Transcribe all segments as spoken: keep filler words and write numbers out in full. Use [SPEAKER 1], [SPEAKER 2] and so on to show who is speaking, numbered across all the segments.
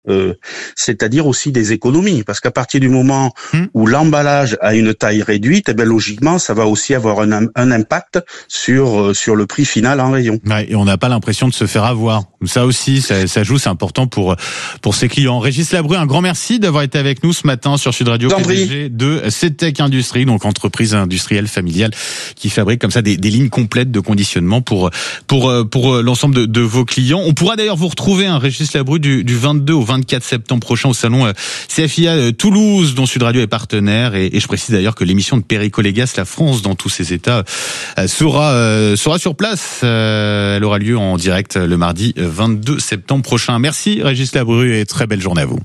[SPEAKER 1] Euh, c'est-à-dire aussi des économies, parce qu'à partir du moment mmh. où l'emballage a une taille réduite, eh bien logiquement, ça va aussi avoir un, un impact sur sur le prix final en rayon.
[SPEAKER 2] Ouais, et on n'a pas l'impression de se faire avoir. Ça aussi, ça, ça joue, c'est important pour pour ses clients. Régis Labru, un grand merci d'avoir été avec nous ce matin sur Sud Radio, P D G de Cetec Industrie, donc entreprise industrielle familiale qui fabrique comme ça des, des lignes complètes de conditionnement pour pour pour l'ensemble de, de vos clients. On pourra d'ailleurs vous retrouver, hein, Régis Labru, du, du vingt-deux au vingt-quatre septembre prochain au salon C F I A Toulouse, dont Sud Radio est partenaire. Et, et je précise d'ailleurs que l'émission de Perico Légas, La France dans tous ses états, sera euh, sera sur place. Euh, elle aura lieu en direct le mardi vingt-deux septembre prochain. Merci Régis Labru et très belle journée à vous.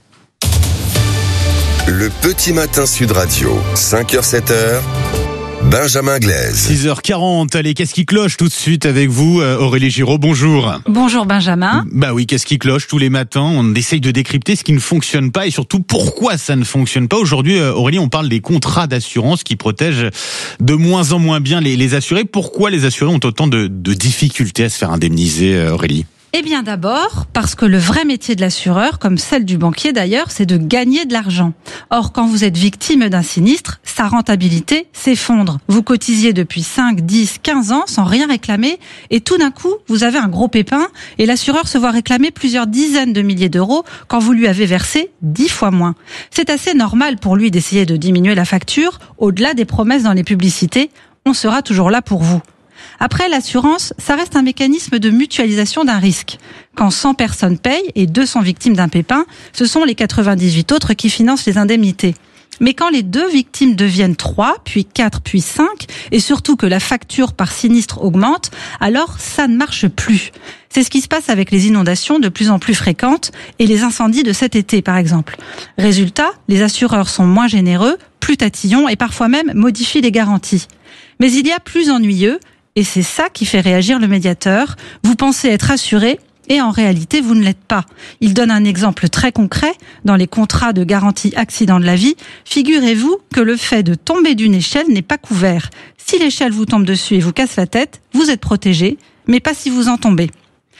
[SPEAKER 3] Le petit matin Sud Radio, cinq heures sept heures. Benjamin Glaise.
[SPEAKER 2] six heures quarante, allez, qu'est-ce qui cloche tout de suite avec vous, Aurélie Giraud, bonjour.
[SPEAKER 4] Bonjour Benjamin.
[SPEAKER 2] Bah oui, qu'est-ce qui cloche tous les matins? On essaye de décrypter ce qui ne fonctionne pas et surtout pourquoi ça ne fonctionne pas. Aujourd'hui, Aurélie, on parle des contrats d'assurance qui protègent de moins en moins bien les, les assurés. Pourquoi les assurés ont autant de, de difficultés à se faire indemniser, Aurélie?
[SPEAKER 4] Eh bien d'abord, parce que le vrai métier de l'assureur, comme celle du banquier d'ailleurs, c'est de gagner de l'argent. Or, quand vous êtes victime d'un sinistre, sa rentabilité s'effondre. Vous cotisiez depuis cinq, dix, quinze ans sans rien réclamer et tout d'un coup, vous avez un gros pépin et l'assureur se voit réclamer plusieurs dizaines de milliers d'euros quand vous lui avez versé dix fois moins. C'est assez normal pour lui d'essayer de diminuer la facture. Au-delà des promesses dans les publicités, on sera toujours là pour vous. Après, l'assurance, ça reste un mécanisme de mutualisation d'un risque. Quand cent personnes payent et deux sont victimes d'un pépin, ce sont les quatre-vingt-dix-huit autres qui financent les indemnités. Mais quand les deux victimes deviennent trois, puis quatre, puis cinq, et surtout que la facture par sinistre augmente, alors ça ne marche plus. C'est ce qui se passe avec les inondations de plus en plus fréquentes et les incendies de cet été, par exemple. Résultat, les assureurs sont moins généreux, plus tatillons et parfois même modifient les garanties. Mais il y a plus ennuyeux, et c'est ça qui fait réagir le médiateur. Vous pensez être assuré et en réalité, vous ne l'êtes pas. Il donne un exemple très concret. Dans les contrats de garantie accident de la vie, figurez-vous que le fait de tomber d'une échelle n'est pas couvert. Si l'échelle vous tombe dessus et vous casse la tête, vous êtes protégé, mais pas si vous en tombez.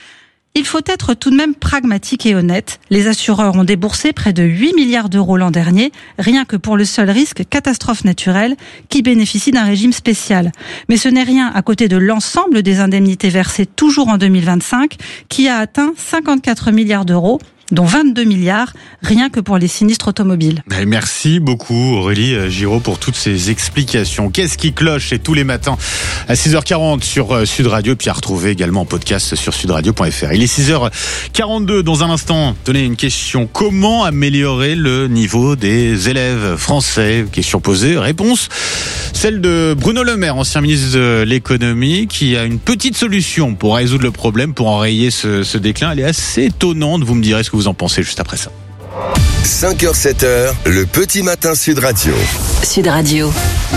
[SPEAKER 4] Il faut être tout de même pragmatique et honnête. Les assureurs ont déboursé près de huit milliards d'euros l'an dernier, rien que pour le seul risque catastrophe naturelle qui bénéficie d'un régime spécial. Mais ce n'est rien à côté de l'ensemble des indemnités versées toujours en deux mille vingt-cinq, qui a atteint cinquante-quatre milliards d'euros, dont vingt-deux milliards, rien que pour les sinistres automobiles.
[SPEAKER 2] Merci beaucoup Aurélie Giraud pour toutes ces explications. Qu'est-ce qui cloche? C'est tous les matins à six heures quarante sur Sud Radio, puis à retrouver également en podcast sur sud radio point f r. Il est six heures quarante-deux, dans un instant, donnez une question. Comment améliorer le niveau des élèves français? Question posée, réponse, celle de Bruno Le Maire, ancien ministre de l'économie, qui a une petite solution pour résoudre le problème, pour enrayer ce, ce déclin. Elle est assez étonnante, vous me direz ce que vous en pensez juste après ça.
[SPEAKER 3] cinq heures sept heures, le petit matin Sud Radio.
[SPEAKER 5] Sud Radio.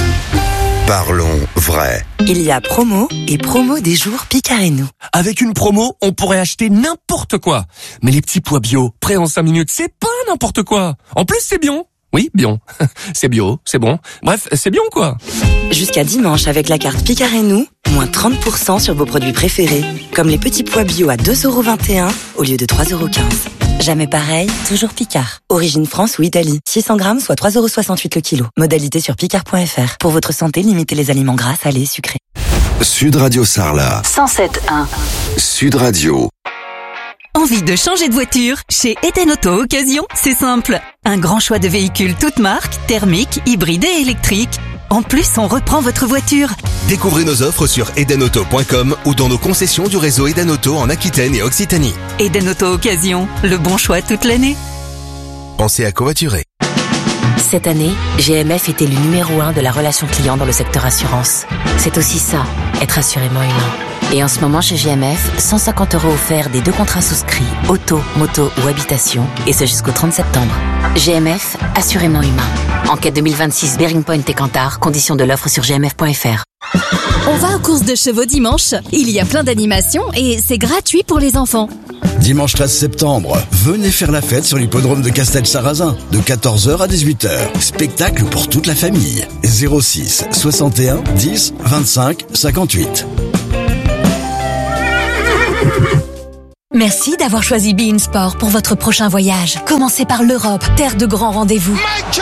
[SPEAKER 3] Parlons vrai.
[SPEAKER 5] Il y a promo et promo des jours Picard et nous.
[SPEAKER 6] Avec une promo, on pourrait acheter n'importe quoi. Mais les petits pois bio, prêts en cinq minutes, c'est pas n'importe quoi. En plus, c'est bien. Oui, bien. C'est bio, c'est bon. Bref, c'est bien quoi.
[SPEAKER 5] Jusqu'à dimanche, avec la carte Picard et nous, moins trente pour cent sur vos produits préférés. Comme les petits pois bio à deux euros vingt et un au lieu de trois euros quinze. Jamais pareil, toujours Picard. Origine France ou Italie. six cents grammes, soit trois euros soixante-huit le kilo. Modalité sur picard point f r. Pour votre santé, limitez les aliments gras, salés, sucrés.
[SPEAKER 3] Sud Radio Sarlat.
[SPEAKER 5] cent sept virgule un.
[SPEAKER 3] Sud Radio.
[SPEAKER 7] Envie de changer de voiture? Chez Eden Auto Occasion, c'est simple. Un grand choix de véhicules toutes marques, thermiques, hybrides et électriques. En plus, on reprend votre voiture.
[SPEAKER 8] Découvrez nos offres sur eden auto point com ou dans nos concessions du réseau Eden Auto en Aquitaine et Occitanie.
[SPEAKER 7] Eden Auto Occasion, le bon choix toute l'année.
[SPEAKER 8] Pensez à covoiturer.
[SPEAKER 9] Cette année, G M F était le numéro un de la relation client dans le secteur assurance. C'est aussi ça, être assurément humain. Et en ce moment chez G M F, cent cinquante euros offerts des deux contrats souscrits, auto, moto ou habitation, et ce jusqu'au trente septembre. G M F, assurément humain. Enquête deux mille vingt-six, Bearing Point et Kantar, conditions de l'offre sur g m f point f r.
[SPEAKER 7] On va aux courses de chevaux dimanche. Il y a plein d'animations et c'est gratuit pour les enfants.
[SPEAKER 10] Dimanche treize septembre, venez faire la fête sur l'hippodrome de Castel-Sarrazin, de quatorze heures à dix-huit heures. Spectacle pour toute la famille. zéro six soixante et un dix vingt-cinq cinquante-huit.
[SPEAKER 11] Merci d'avoir choisi Be In Sport pour votre prochain voyage. Commencez par l'Europe, terre de grands rendez-vous.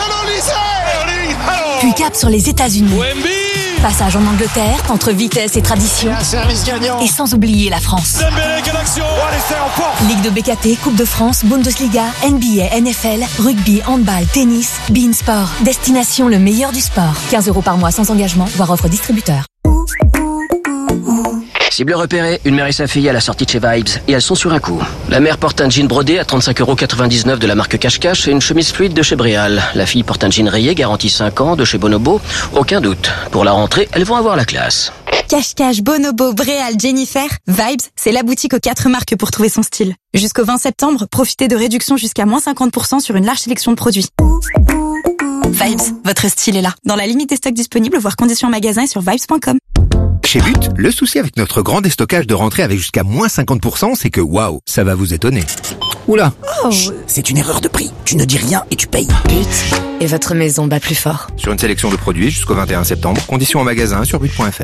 [SPEAKER 11] Puis cap sur les États-Unis. Passage en Angleterre, entre vitesse et tradition. Et sans oublier la France. Ligue de B K T, Coupe de France, Bundesliga, N B A, N F L, rugby, handball, tennis. Be In Sport. Destination le meilleur du sport. quinze euros par mois sans engagement, voire offre distributeur.
[SPEAKER 12] Cible repérée, une mère et sa fille à la sortie de chez Vibes, et elles sont sur un coup. La mère porte un jean brodé à trente-cinq euros quatre-vingt-dix-neuf de la marque Cache Cache et une chemise fluide de chez Bréal. La fille porte un jean rayé, garantie cinq ans, de chez Bonobo. Aucun doute. Pour la rentrée, elles vont avoir la classe.
[SPEAKER 13] Cache Cache, Bonobo, Bréal, Jennifer, Vibes, c'est la boutique aux quatre marques pour trouver son style. Jusqu'au vingt septembre, profitez de réductions jusqu'à moins cinquante pour cent sur une large sélection de produits. Vibes, votre style est là. Dans la limite des stocks disponibles, voir conditions en magasin et sur vibes point com.
[SPEAKER 14] Chez But, le souci avec notre grand déstockage de rentrée avec jusqu'à moins cinquante pour cent, c'est que waouh, ça va vous étonner. Oula,
[SPEAKER 15] oh. Chut, c'est une erreur de prix. Tu ne dis rien et tu payes.
[SPEAKER 9] But, et votre maison bat plus fort.
[SPEAKER 14] Sur une sélection de produits jusqu'au vingt et un septembre, conditions en magasin sur but point f r.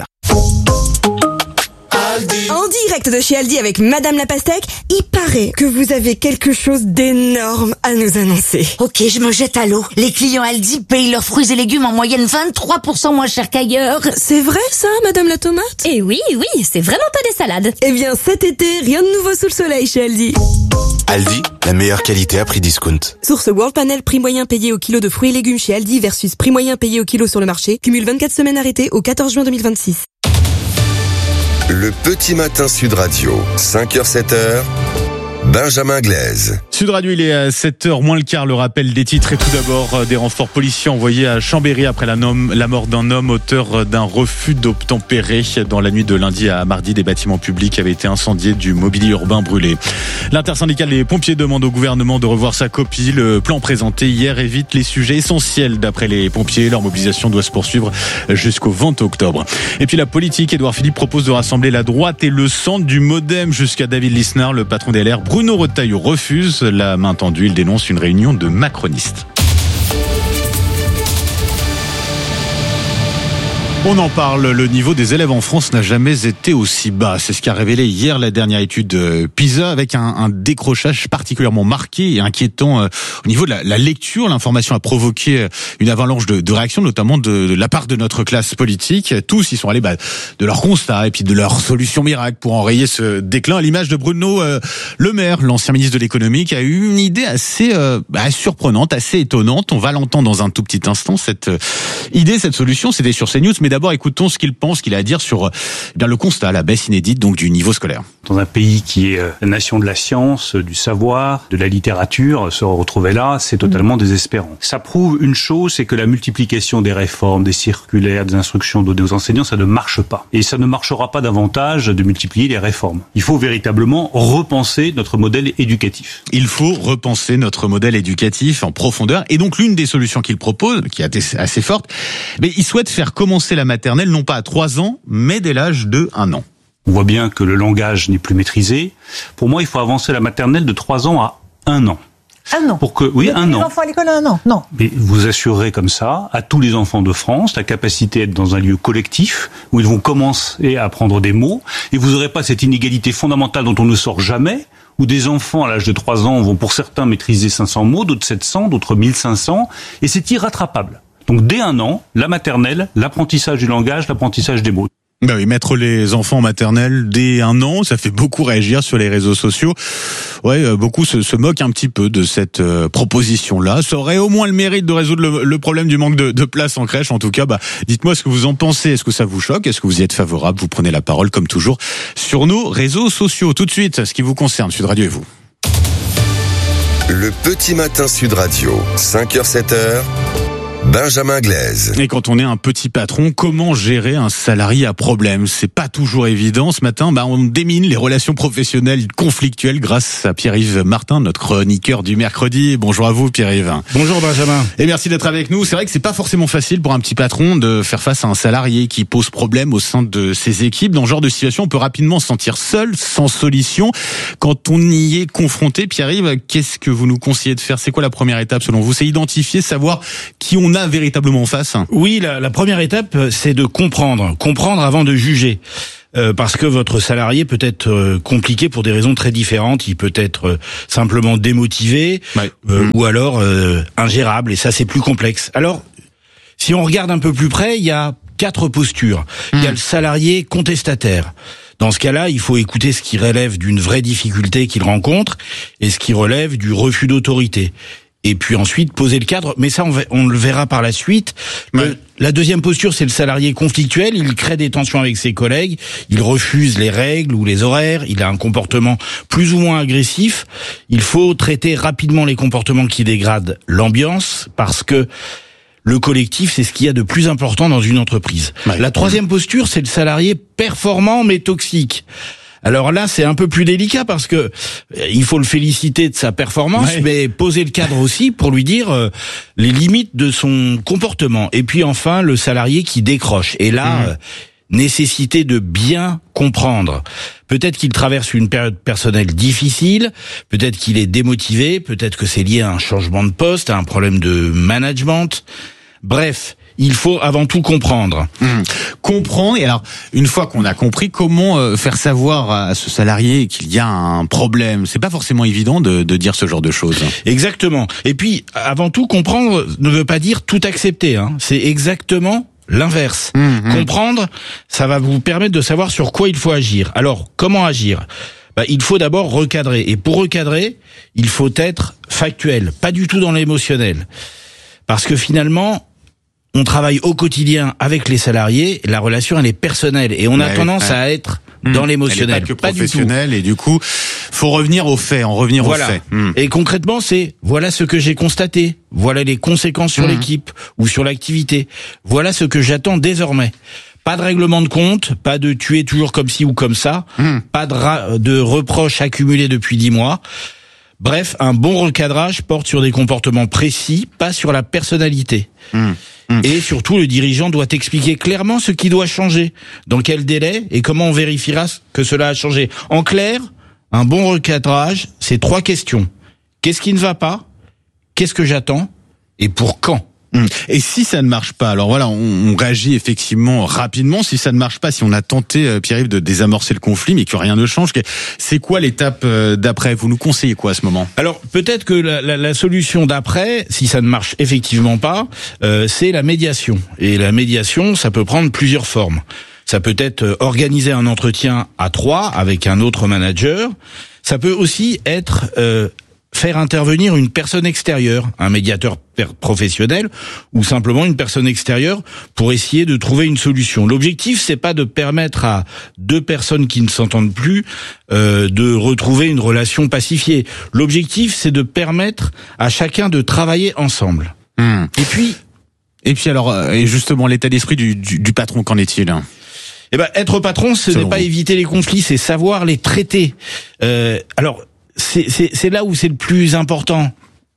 [SPEAKER 16] En direct de chez Aldi avec Madame la Pastèque, il paraît que vous avez quelque chose d'énorme à nous annoncer.
[SPEAKER 17] Ok, je me jette à l'eau. Les clients Aldi payent leurs fruits et légumes en moyenne vingt-trois pour cent moins cher qu'ailleurs.
[SPEAKER 16] C'est vrai ça, Madame la Tomate?
[SPEAKER 18] Eh oui, oui, c'est vraiment pas des salades.
[SPEAKER 16] Eh bien, cet été, rien de nouveau sous le soleil chez Aldi.
[SPEAKER 19] Aldi, la meilleure qualité à prix discount.
[SPEAKER 16] Source World Panel, prix moyen payé au kilo de fruits et légumes chez Aldi versus prix moyen payé au kilo sur le marché. Cumule vingt-quatre semaines arrêtées au quatorze juin deux mille vingt-six.
[SPEAKER 3] Le petit matin Sud Radio, cinq heures sept heures. Benjamin Glaise.
[SPEAKER 2] Sud Radio, il est à sept heures moins le quart, le rappel des titres et tout d'abord des renforts policiers envoyés à Chambéry après la, nom, la mort d'un homme auteur d'un refus d'obtempérer. Dans la nuit de lundi à mardi, des bâtiments publics avaient été incendiés, du mobilier urbain brûlé. L'intersyndicale des pompiers demande au gouvernement de revoir sa copie. Le plan présenté hier évite les sujets essentiels d'après les pompiers. Leur mobilisation doit se poursuivre jusqu'au vingt octobre. Et puis la politique, Édouard Philippe propose de rassembler la droite et le centre du MoDem jusqu'à David Lisnard, le patron des L R. Bruno Retailleau refuse. La main tendue, il dénonce une réunion de macronistes. On en parle, le niveau des élèves en France n'a jamais été aussi bas. C'est ce qu'a révélé hier la dernière étude PISA, avec un, un décrochage particulièrement marqué et inquiétant euh, au niveau de la, la lecture. L'information a provoqué une avalanche de, de réactions, notamment de, de la part de notre classe politique. Tous y sont allés bah, de leur constat et puis de leur solution miracle pour enrayer ce déclin, à l'image de Bruno euh, Le Maire, l'ancien ministre de l'économie, qui a eu une idée assez euh, bah, surprenante, assez étonnante. On va l'entendre dans un tout petit instant. Cette euh, idée, cette solution, c'était sur CNews, mais d'abord, écoutons ce qu'il pense, qu'il a à dire sur eh bien, le constat, la baisse inédite donc du niveau scolaire.
[SPEAKER 20] Dans un pays qui est la nation de la science, du savoir, de la littérature, se retrouver là, c'est totalement désespérant. Ça prouve une chose, c'est que la multiplication des réformes, des circulaires, des instructions données aux enseignants, ça ne marche pas. Et ça ne marchera pas davantage de multiplier les réformes. Il faut véritablement repenser notre modèle éducatif.
[SPEAKER 2] Il faut repenser notre modèle éducatif en profondeur. Et donc l'une des solutions qu'il propose, qui est assez forte, mais il souhaite faire commencer la maternelle non pas à trois ans, mais dès l'âge de un an.
[SPEAKER 20] On voit bien que le langage n'est plus maîtrisé. Pour moi, il faut avancer la maternelle de trois ans à un an.
[SPEAKER 21] Un an.
[SPEAKER 20] Pour que, oui,
[SPEAKER 21] Depuis
[SPEAKER 20] un
[SPEAKER 21] les
[SPEAKER 20] an.
[SPEAKER 21] enfants à l'école à un an, non.
[SPEAKER 20] Mais vous assurerez comme ça à tous les enfants de France la capacité d'être dans un lieu collectif où ils vont commencer à apprendre des mots et vous n'aurez pas cette inégalité fondamentale dont on ne sort jamais, où des enfants à l'âge de trois ans vont pour certains maîtriser cinq cents mots, d'autres sept cents, d'autres mille cinq cents, et c'est irrattrapable. Donc dès un an, la maternelle, l'apprentissage du langage, l'apprentissage des mots.
[SPEAKER 2] Ben oui, mettre les enfants en maternelle dès un an, ça fait beaucoup réagir sur les réseaux sociaux. Ouais, beaucoup se, se moquent un petit peu de cette euh, proposition-là. Ça aurait au moins le mérite de résoudre le, le problème du manque de, de place en crèche. En tout cas, bah, dites-moi ce que vous en pensez. Est-ce que ça vous choque? Est-ce que vous y êtes favorable? Vous prenez la parole, comme toujours, sur nos réseaux sociaux. Tout de suite, ce qui vous concerne, Sud Radio et vous.
[SPEAKER 3] Le petit matin Sud Radio, cinq heures sept heures. Benjamin Glaise.
[SPEAKER 2] Et quand on est un petit patron, comment gérer un salarié à problème? C'est pas toujours évident. Ce matin, bah, on démine les relations professionnelles conflictuelles grâce à Pierre-Yves Martin, notre chroniqueur du mercredi. Bonjour à vous, Pierre-Yves.
[SPEAKER 22] Bonjour, Benjamin.
[SPEAKER 2] Et merci d'être avec nous. C'est vrai que c'est pas forcément facile pour un petit patron de faire face à un salarié qui pose problème au sein de ses équipes. Dans ce genre de situation, on peut rapidement se sentir seul, sans solution. Quand on y est confronté, Pierre-Yves, qu'est-ce que vous nous conseillez de faire? C'est quoi la première étape selon vous? C'est identifier, savoir qui on a là véritablement en face.
[SPEAKER 21] Oui, la, la première étape, c'est de comprendre, comprendre avant de juger. Euh, parce que votre salarié peut être euh, compliqué pour des raisons très différentes. Il peut être euh, simplement démotivé, ouais. euh, mmh. ou alors euh, ingérable, et ça c'est plus complexe. Alors, si on regarde un peu plus près, il y a quatre postures. Mmh. Il y a le salarié contestataire. Dans ce cas-là, il faut écouter ce qui relève d'une vraie difficulté qu'il rencontre et ce qui relève du refus d'autorité. Et puis ensuite poser le cadre, mais ça on, va, on le verra par la suite. Ouais. Le, la deuxième posture, c'est le salarié conflictuel. Il crée des tensions avec ses collègues, il refuse les règles ou les horaires, il a un comportement plus ou moins agressif. Il faut traiter rapidement les comportements qui dégradent l'ambiance, parce que le collectif, c'est ce qu'il y a de plus important dans une entreprise. Ouais. La troisième posture, c'est le salarié performant mais toxique. Alors là, c'est un peu plus délicat parce que il faut le féliciter de sa performance, ouais. mais poser le cadre aussi pour lui dire euh, les limites de son comportement. Et puis enfin, le salarié qui décroche. Et là, mmh. euh, nécessité de bien comprendre. Peut-être qu'il traverse une période personnelle difficile, peut-être qu'il est démotivé, peut-être que c'est lié à un changement de poste, à un problème de management. Bref, il faut avant tout comprendre.
[SPEAKER 2] Mmh. Comprendre, et alors, une fois qu'on a compris, comment euh, faire savoir à ce salarié qu'il y a un problème? C'est pas forcément évident de, de dire ce genre de choses.
[SPEAKER 21] Exactement. Et puis, avant tout, comprendre ne veut pas dire tout accepter, hein. C'est exactement l'inverse. Mmh. Comprendre, ça va vous permettre de savoir sur quoi il faut agir. Alors, comment agir? Bah, il faut d'abord recadrer. Et pour recadrer, il faut être factuel, pas du tout dans l'émotionnel. Parce que finalement, on travaille au quotidien avec les salariés, la relation elle est personnelle et on a ouais, tendance ouais. à être dans mmh. l'émotionnel.
[SPEAKER 2] Elle est pas que professionnel, et du coup, faut revenir aux faits, en revenir
[SPEAKER 21] voilà.
[SPEAKER 2] aux faits. Mmh.
[SPEAKER 21] Et concrètement, c'est voilà ce que j'ai constaté, voilà les conséquences sur mmh. l'équipe ou sur l'activité, voilà ce que j'attends désormais. Pas de règlement de compte, pas de tu es toujours comme ci ou comme ça, mmh. pas de, ra- de reproches accumulés depuis dix mois. Bref, un bon recadrage porte sur des comportements précis, pas sur la personnalité. Mmh. Mmh. Et surtout, le dirigeant doit expliquer clairement ce qui doit changer, dans quel délai et comment on vérifiera que cela a changé. En clair, un bon recadrage, c'est trois questions. Qu'est-ce qui ne va pas? Qu'est-ce que j'attends? Et pour quand?
[SPEAKER 2] Et si ça ne marche pas, alors voilà, on, on réagit effectivement rapidement. Si ça ne marche pas, si on a tenté, euh, Pierre-Yves, de désamorcer le conflit, mais que rien ne change, c'est quoi l'étape euh, d'après? Vous nous conseillez quoi à ce moment?
[SPEAKER 21] Alors peut-être que la, la, la solution d'après, si ça ne marche effectivement pas, euh, c'est la médiation. Et la médiation, ça peut prendre plusieurs formes. Ça peut être organiser un entretien à trois avec un autre manager. Ça peut aussi être euh, faire intervenir une personne extérieure, un médiateur professionnel ou simplement une personne extérieure pour essayer de trouver une solution. L'objectif, c'est pas de permettre à deux personnes qui ne s'entendent plus euh, de retrouver une relation pacifiée. L'objectif, c'est de permettre à chacun de travailler ensemble.
[SPEAKER 2] Mmh.
[SPEAKER 21] Et puis,
[SPEAKER 2] et puis alors, et justement, l'état d'esprit du, du, du patron, qu'en est-il?
[SPEAKER 21] Eh ben, être patron, ce n'est pas éviter les conflits, c'est savoir les traiter. Euh, alors. C'est, c'est, c'est là où c'est le plus important.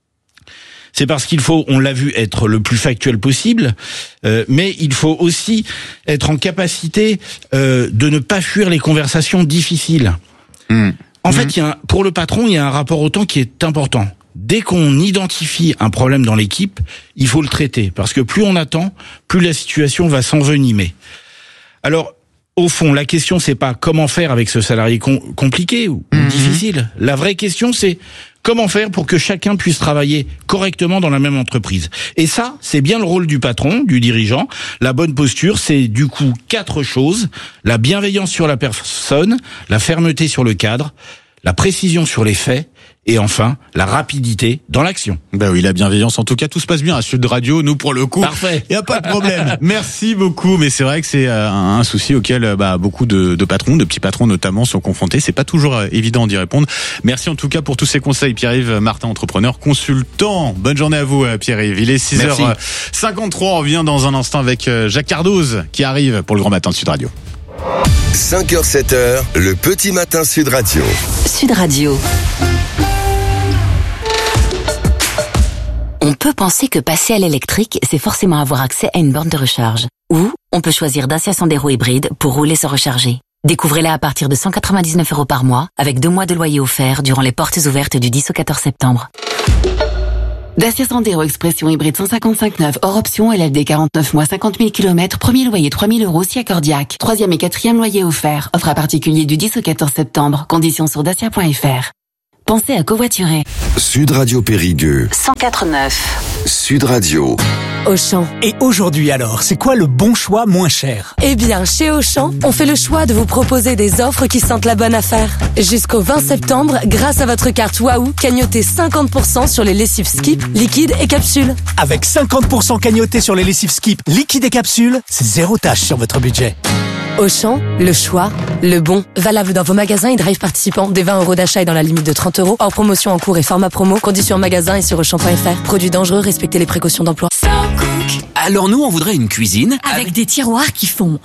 [SPEAKER 21] C'est parce qu'il faut, on l'a vu, être le plus factuel possible, euh, mais il faut aussi être en capacité euh, de ne pas fuir les conversations difficiles. Mmh. En mmh. fait, il y a un, pour le patron, il y a un rapport au temps qui est important. Dès qu'on identifie un problème dans l'équipe, il faut le traiter, parce que plus on attend, plus la situation va s'envenimer. Alors, au fond, la question, c'est pas comment faire avec ce salarié com- compliqué ou mmh. difficile. La vraie question, c'est comment faire pour que chacun puisse travailler correctement dans la même entreprise. Et ça, c'est bien le rôle du patron, du dirigeant. La bonne posture, c'est du coup quatre choses. La bienveillance sur la personne, la fermeté sur le cadre, la précision sur les faits, et enfin, la rapidité dans l'action.
[SPEAKER 2] Ben oui, la bienveillance. En tout cas, tout se passe bien à Sud Radio. Nous, pour le coup,
[SPEAKER 21] parfait.
[SPEAKER 2] Il y a pas de problème. Merci beaucoup. Mais c'est vrai que c'est un souci auquel bah, beaucoup de, de patrons, de petits patrons notamment, sont confrontés. C'est pas toujours évident d'y répondre. Merci en tout cas pour tous ces conseils, Pierre-Yves Martin, entrepreneur, consultant. Bonne journée à vous, Pierre-Yves. Il est six heures cinquante-trois. On revient dans un instant avec Jacques Cardoz qui arrive pour le Grand Matin de Sud Radio.
[SPEAKER 3] cinq heures sept heures, le petit matin Sud Radio.
[SPEAKER 7] Sud Radio. On peut penser que passer à l'électrique, c'est forcément avoir accès à une borne de recharge. Ou on peut choisir Dacia Sandero hybride pour rouler sans recharger. Découvrez-la à partir de cent quatre-vingt-dix-neuf euros par mois, avec deux mois de loyer offert durant les portes ouvertes du dix au quatorze septembre.
[SPEAKER 1] Dacia Sandero Expression hybride cent cinquante-cinq neuf hors option, L L D quarante-neuf mois, cinquante mille kilomètres, premier loyer trois mille euros si accordiaque. Troisième et quatrième loyer offert. Offre à particulier du dix au quatorze septembre. Conditions sur dacia point f r. Pensez à covoiturer.
[SPEAKER 3] Sud Radio Périgueux.
[SPEAKER 1] cent quatre neuf.
[SPEAKER 3] Sud Radio.
[SPEAKER 15] Auchan. Et aujourd'hui alors, c'est quoi le bon choix moins cher?
[SPEAKER 22] Eh bien, chez Auchan, on fait le choix de vous proposer des offres qui sentent la bonne affaire. Jusqu'au vingt septembre, grâce à votre carte Waouh, cagnotez cinquante pour cent sur les lessives Skip, liquide et capsules.
[SPEAKER 15] Avec cinquante pour cent cagnotés sur les lessives Skip, liquide et capsules, c'est zéro tâche sur votre budget.
[SPEAKER 22] Auchan, le choix, le bon. Valable dans vos magasins et drive participants. Des vingt euros d'achat et dans la limite de trente euros. Hors promotion en cours et format promo. Conditions en magasin et sur auchan point f r. Produits dangereux, respectez les précautions d'emploi.
[SPEAKER 15] Alors nous, on voudrait une cuisine
[SPEAKER 23] avec, avec des tiroirs qui font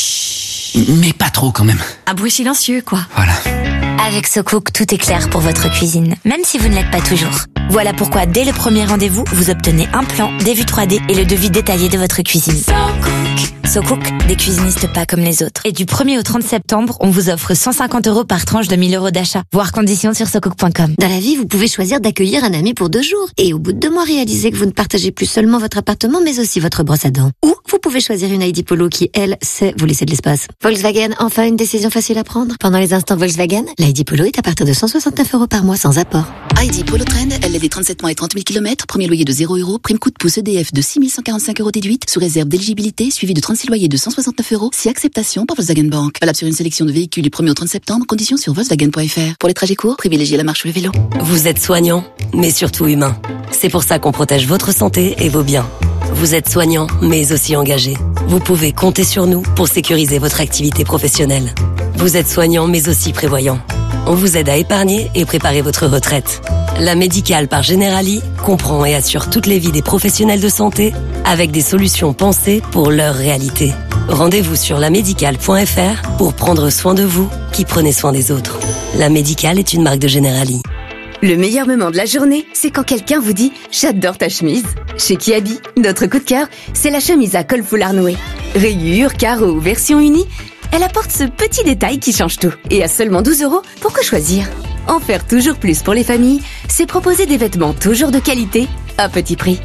[SPEAKER 23] chut,
[SPEAKER 15] mais pas trop quand même.
[SPEAKER 23] Un bruit silencieux, quoi.
[SPEAKER 15] Voilà.
[SPEAKER 24] Avec SoCook, tout est clair pour votre cuisine, même si vous ne l'êtes pas toujours. Voilà pourquoi, dès le premier rendez-vous, vous obtenez un plan, des vues trois D et le devis détaillé de votre cuisine. SoCook. SoCook, des cuisinistes pas comme les autres. Et du premier au trente septembre, on vous offre cent cinquante euros par tranche de mille euros d'achat. Voir conditions sur socook point com.
[SPEAKER 25] Dans la vie, vous pouvez choisir d'accueillir un ami pour deux jours. Et au bout de deux mois, réaliser que vous ne partagez plus seulement votre appartement, mais aussi votre brosse à dents. Ou vous pouvez choisir une I D Polo qui, elle, sait vous laisser de l'espace. Volkswagen, enfin une décision facile à prendre. Pendant les instants Volkswagen, l'I D Polo est à partir de cent soixante-neuf euros par mois sans apport.
[SPEAKER 26] I D Polo Trend, L L D trente-sept mois et trente mille kilomètres, premier loyer de zéro euros, prime coup de pouce E D F de six mille cent quarante-cinq euros déduite, sous réserve d'éligibilité, suivi de trente-six loyers de cent soixante-neuf euros, si acceptation par Volkswagen Bank. Valable sur une sélection de véhicules du premier au trente septembre, conditions sur volkswagen point f r. Pour les trajets courts, privilégiez la marche ou le vélo.
[SPEAKER 22] Vous êtes soignant, mais surtout humain. C'est pour ça qu'on protège votre santé et vos biens. Vous êtes soignant, mais aussi engagé. Vous pouvez compter sur nous pour sécuriser votre activité professionnelle. Vous êtes soignant, mais aussi prévoyant. On vous aide à épargner et préparer votre retraite. La Médicale par Generali comprend et assure toutes les vies des professionnels de santé avec des solutions pensées pour leur réalité. Rendez-vous sur la médicale point f r pour prendre soin de vous qui prenez soin des autres. La Médicale est une marque de Generali.
[SPEAKER 27] Le meilleur moment de la journée, c'est quand quelqu'un vous dit « J'adore ta chemise ». Chez Kiabi, notre coup de cœur, c'est la chemise à col foulard noué. Rayures, carreaux ou version unie, elle apporte ce petit détail qui change tout. Et à seulement douze euros, pourquoi choisir? En faire toujours plus pour les familles, c'est proposer des vêtements toujours de qualité, à petit prix.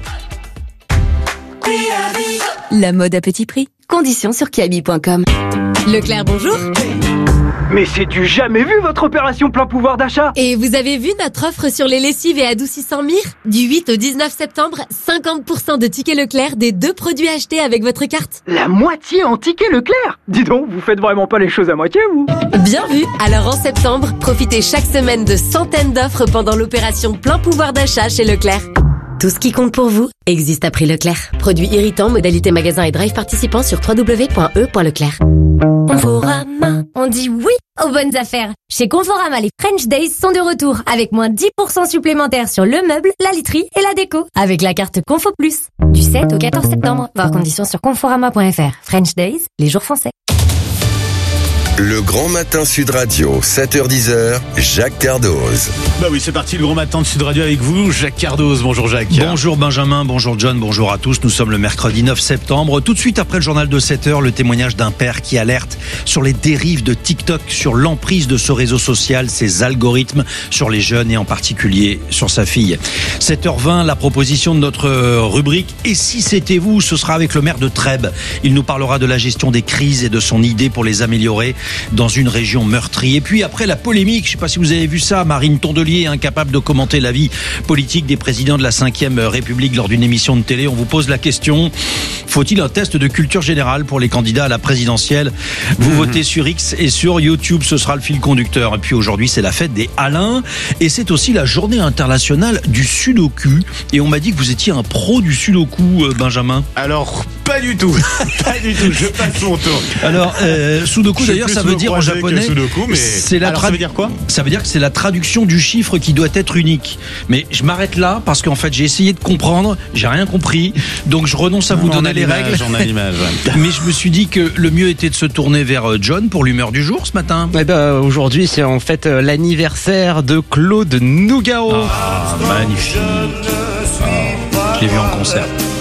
[SPEAKER 27] La mode à petit prix. Conditions sur kiabi point com.
[SPEAKER 23] Leclerc, bonjour.
[SPEAKER 28] Mais c'est du jamais vu votre opération plein pouvoir d'achat.
[SPEAKER 23] Et vous avez vu notre offre sur les lessives et adoucissants Mire? Du huit au dix-neuf septembre, cinquante pour cent de tickets Leclerc des deux produits achetés avec votre carte.
[SPEAKER 28] La moitié en tickets Leclerc? Dis donc, vous faites vraiment pas les choses à moitié, vous?
[SPEAKER 23] Bien vu. Alors en septembre, profitez chaque semaine de centaines d'offres pendant l'opération plein pouvoir d'achat chez Leclerc. Tout ce qui compte pour vous existe à prix Leclerc. Produits irritants, modalité magasin et drive participants sur w w w point e point leclerc.
[SPEAKER 18] Conforama, on dit oui aux bonnes affaires. Chez Conforama, les French Days sont de retour avec moins dix pour cent supplémentaires sur le meuble, la literie et la déco. Avec la carte Confo Plus. Du sept au quatorze septembre. Voir conditions sur conforama point f r. French Days, les jours français.
[SPEAKER 3] Le Grand Matin Sud Radio, sept heures dix, Jacques Cardoz.
[SPEAKER 2] Bah oui, c'est parti, le Grand Matin de Sud Radio avec vous, Jacques Cardoz. Bonjour Jacques.
[SPEAKER 21] Bonjour Benjamin, bonjour John, bonjour à tous. Nous sommes le mercredi neuf septembre. Tout de suite après le journal de sept heures, le témoignage d'un père qui alerte sur les dérives de TikTok, sur l'emprise de ce réseau social, ses algorithmes sur les jeunes et en particulier sur sa fille. sept heures vingt, la proposition de notre rubrique « Et si c'était vous ?» Ce sera avec le maire de Trèbes. Il nous parlera de la gestion des crises et de son idée pour les améliorer dans une région meurtrie. Et puis après la polémique, je ne sais pas si vous avez vu ça, Marine Tondelier, incapable de commenter la vie politique des présidents de la cinquième République lors d'une émission de télé. On vous pose la question, faut-il un test de culture générale pour les candidats à la présidentielle? Vous mmh. votez sur X et sur YouTube, ce sera le fil conducteur. Et puis aujourd'hui, c'est la fête des Alains et c'est aussi la journée internationale du Sudoku. Et on m'a dit que vous étiez un pro du Sudoku, Benjamin.
[SPEAKER 2] Alors, pas du tout. Pas du tout, je passe mon tour.
[SPEAKER 21] Alors, euh, Sudoku d'ailleurs, ça veut dire en japonais,
[SPEAKER 2] Sudoku, mais...
[SPEAKER 21] c'est la
[SPEAKER 2] Alors,
[SPEAKER 21] trad...
[SPEAKER 2] ça veut dire quoi?
[SPEAKER 21] Ça veut dire que c'est la traduction du chiffre qui doit être unique. Mais je m'arrête là parce qu'en fait j'ai essayé de comprendre, j'ai rien compris, donc je renonce à vous
[SPEAKER 2] on
[SPEAKER 21] donner les règles.
[SPEAKER 2] On a l'image.
[SPEAKER 21] Mais je me suis dit que le mieux était de se tourner vers John pour l'humeur du jour ce matin.
[SPEAKER 29] Eh ben, aujourd'hui c'est en fait l'anniversaire de Claude Nougaro.
[SPEAKER 21] Ah, magnifique. Ah, je l'ai vu en concert.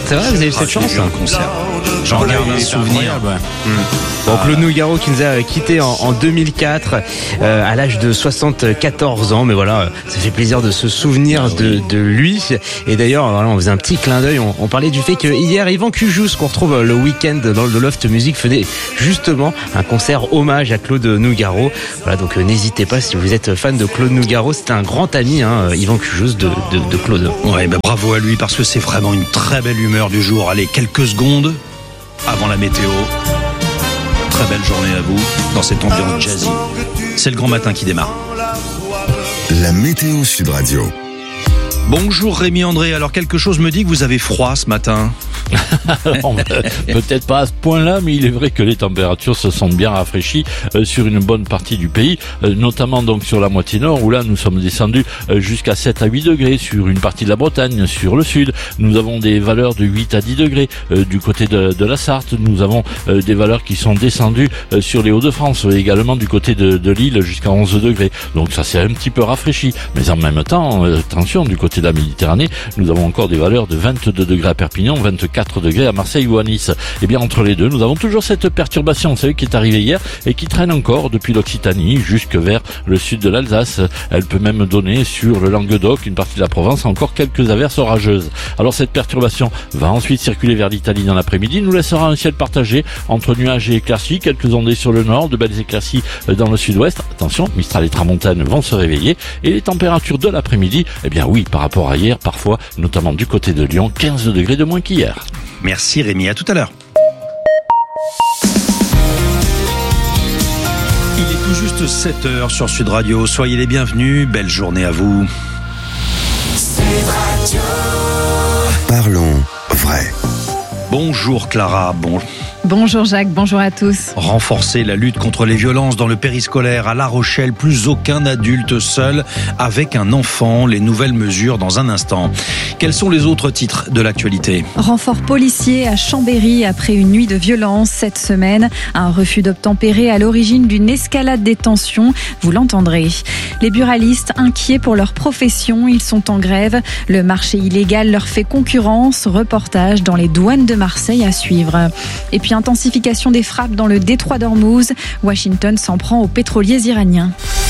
[SPEAKER 29] C'est vrai, vous avez eu cette
[SPEAKER 21] Ah,
[SPEAKER 29] chance?
[SPEAKER 21] j'ai eu un concert. J'en garde un souvenir.
[SPEAKER 29] Mmh. Donc Claude Nougaro qui nous a quitté en, en deux mille quatre euh, à l'âge de soixante-quatorze ans, mais voilà, ça fait plaisir de se souvenir de, de lui. Et d'ailleurs, voilà, on faisait un petit clin d'œil, on, on parlait du fait que hier Yvan Cujous, qu'on retrouve le week-end dans le Loft Music, faisait justement un concert hommage à Claude Nougaro. Voilà, donc euh, n'hésitez pas si vous êtes fan de Claude Nougaro, c'était un grand ami, hein, Yvan Cujous de, de, de Claude.
[SPEAKER 21] Ouais, bah bravo à lui parce que c'est vraiment une très belle humeur du jour. Allez, quelques secondes avant la météo. Très belle journée à vous dans cette ambiance jazzy. C'est le grand matin qui démarre.
[SPEAKER 3] La météo Sud Radio.
[SPEAKER 21] Bonjour Rémi André, alors quelque chose me dit que vous avez froid ce matin.
[SPEAKER 4] Non, peut-être pas à ce point-là, mais il est vrai que les températures se sont bien rafraîchies euh, sur une bonne partie du pays, euh, notamment donc sur la moitié nord, où là nous sommes descendus euh, jusqu'à sept à huit degrés sur une partie de la Bretagne, sur le sud. Nous avons des valeurs de huit à dix degrés euh, du côté de, de la Sarthe. Nous avons euh, des valeurs qui sont descendues euh, sur les Hauts-de-France, euh, également du côté de, de l'île jusqu'à onze degrés. Donc ça s'est un petit peu rafraîchi, mais en même temps, euh, attention, du côté de la Méditerranée, nous avons encore des valeurs de vingt-deux degrés à Perpignan, vingt-quatre degrés à Marseille ou à Nice. Et bien entre les deux, nous avons toujours cette perturbation, vous savez, qui est arrivée hier et qui traîne encore depuis l'Occitanie jusque vers le sud de l'Alsace. Elle peut même donner sur le Languedoc, une partie de la Provence, encore quelques averses orageuses. Alors cette perturbation va ensuite circuler vers l'Italie dans l'après-midi, nous laissera un ciel partagé entre nuages et éclaircies, quelques ondées sur le nord, de belles éclaircies dans le sud-ouest. Attention, Mistral et Tramontane vont se réveiller et les températures de l'après-midi, eh bien oui, par rapport à hier, parfois, notamment du côté de Lyon, quinze degrés de moins qu'hier.
[SPEAKER 21] Merci Rémi, à tout à l'heure. Il est tout juste sept heures sur Sud Radio, soyez les bienvenus, belle journée à vous.
[SPEAKER 3] Sud Radio. Parlons vrai.
[SPEAKER 21] Bonjour Clara, bon...
[SPEAKER 5] Bonjour Jacques, bonjour à tous.
[SPEAKER 21] Renforcer la lutte contre les violences dans le périscolaire à La Rochelle, plus aucun adulte seul avec un enfant. Les nouvelles mesures dans un instant. Quels sont les autres titres de l'actualité ?
[SPEAKER 5] Renfort policier à Chambéry après une nuit de violence cette semaine. Un refus d'obtempérer à l'origine d'une escalade des tensions. Vous l'entendrez. Les buralistes inquiets pour leur profession, ils sont en grève. Le marché illégal leur fait concurrence. Reportage dans les douanes de Marseille à suivre. Et puis intensification des frappes dans le détroit d'Ormuz. Washington s'en prend aux pétroliers iraniens.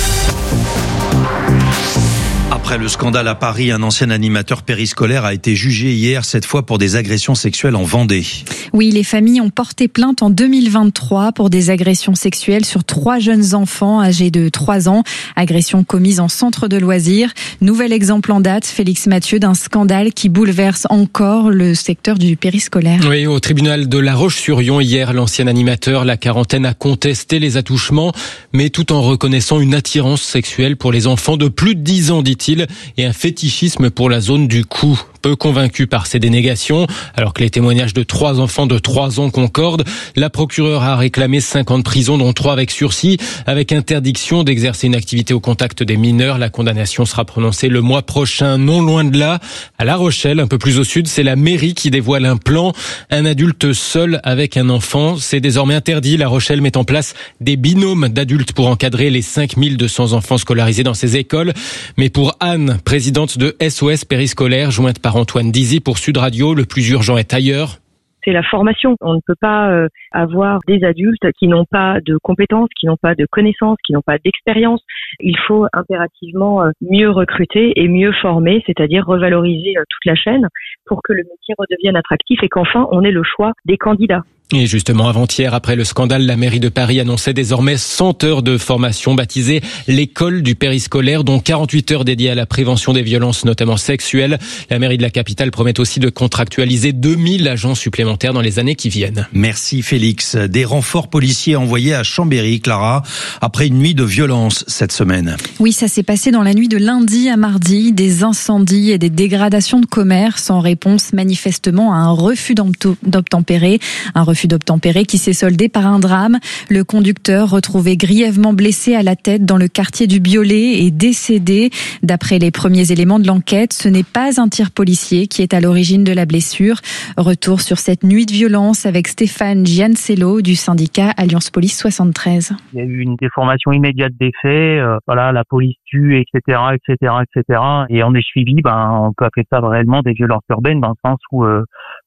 [SPEAKER 21] Après le scandale à Paris, un ancien animateur périscolaire a été jugé hier, cette fois pour des agressions sexuelles en Vendée.
[SPEAKER 5] Oui, les familles ont porté plainte en deux mille vingt-trois pour des agressions sexuelles sur trois jeunes enfants âgés de trois ans. Agressions commises en centre de loisirs. Nouvel exemple en date, Félix Mathieu, d'un scandale qui bouleverse encore le secteur du périscolaire.
[SPEAKER 6] Oui, au tribunal de La Roche-sur-Yon, hier, l'ancien animateur, la quarantaine, a contesté les attouchements, mais tout en reconnaissant une attirance sexuelle pour les enfants de plus de dix ans, dit-il, et un fétichisme pour la zone du cou. Peu convaincu par ces dénégations, alors que les témoignages de trois enfants de trois ans concordent, la procureure a réclamé cinq ans de prison, dont trois avec sursis, avec interdiction d'exercer une activité au contact des mineurs. La condamnation sera prononcée le mois prochain, non loin de là. À La Rochelle, un peu plus au sud, c'est la mairie qui dévoile un plan. Un adulte seul avec un enfant, c'est désormais interdit. La Rochelle met en place des binômes d'adultes pour encadrer les cinq mille deux cents enfants scolarisés dans ses écoles. Mais pour Anne, présidente de S O S Périscolaire, jointe par Antoine Dizy pour Sud Radio, le plus urgent est ailleurs.
[SPEAKER 8] C'est la formation. On ne peut pas euh, avoir des adultes qui n'ont pas de compétences, qui n'ont pas de connaissances, qui n'ont pas d'expérience. Il faut impérativement euh, mieux recruter et mieux former, c'est-à-dire revaloriser euh, toute la chaîne pour que le métier redevienne attractif et qu'enfin on ait le choix des candidats.
[SPEAKER 6] Et justement, avant-hier, après le scandale, la mairie de Paris annonçait désormais cent heures de formation baptisée l'école du périscolaire, dont quarante-huit heures dédiées à la prévention des violences, notamment sexuelles. La mairie de la capitale promet aussi de contractualiser deux mille agents supplémentaires dans les années qui viennent.
[SPEAKER 21] Merci Félix. Des renforts policiers envoyés à Chambéry, Clara, après une nuit de violence cette semaine.
[SPEAKER 5] Oui, ça s'est passé dans la nuit de lundi à mardi. Des incendies et des dégradations de commerce en réponse manifestement à un refus d'obtempérer. Un refus d'obtempérer qui s'est soldé par un drame. Le conducteur, retrouvé grièvement blessé à la tête dans le quartier du Biolay, est décédé. D'après les premiers éléments de l'enquête, ce n'est pas un tir policier qui est à l'origine de la blessure. Retour sur cette nuit de violence avec Stéphane Giancello du syndicat Alliance Police soixante-treize.
[SPEAKER 9] Il y a eu une déformation immédiate des faits. Euh, voilà, la police tue, et cetera, et cetera, et cetera. Et on est suivi, ben, on peut appeler ça réellement des violences urbaines dans le sens où euh,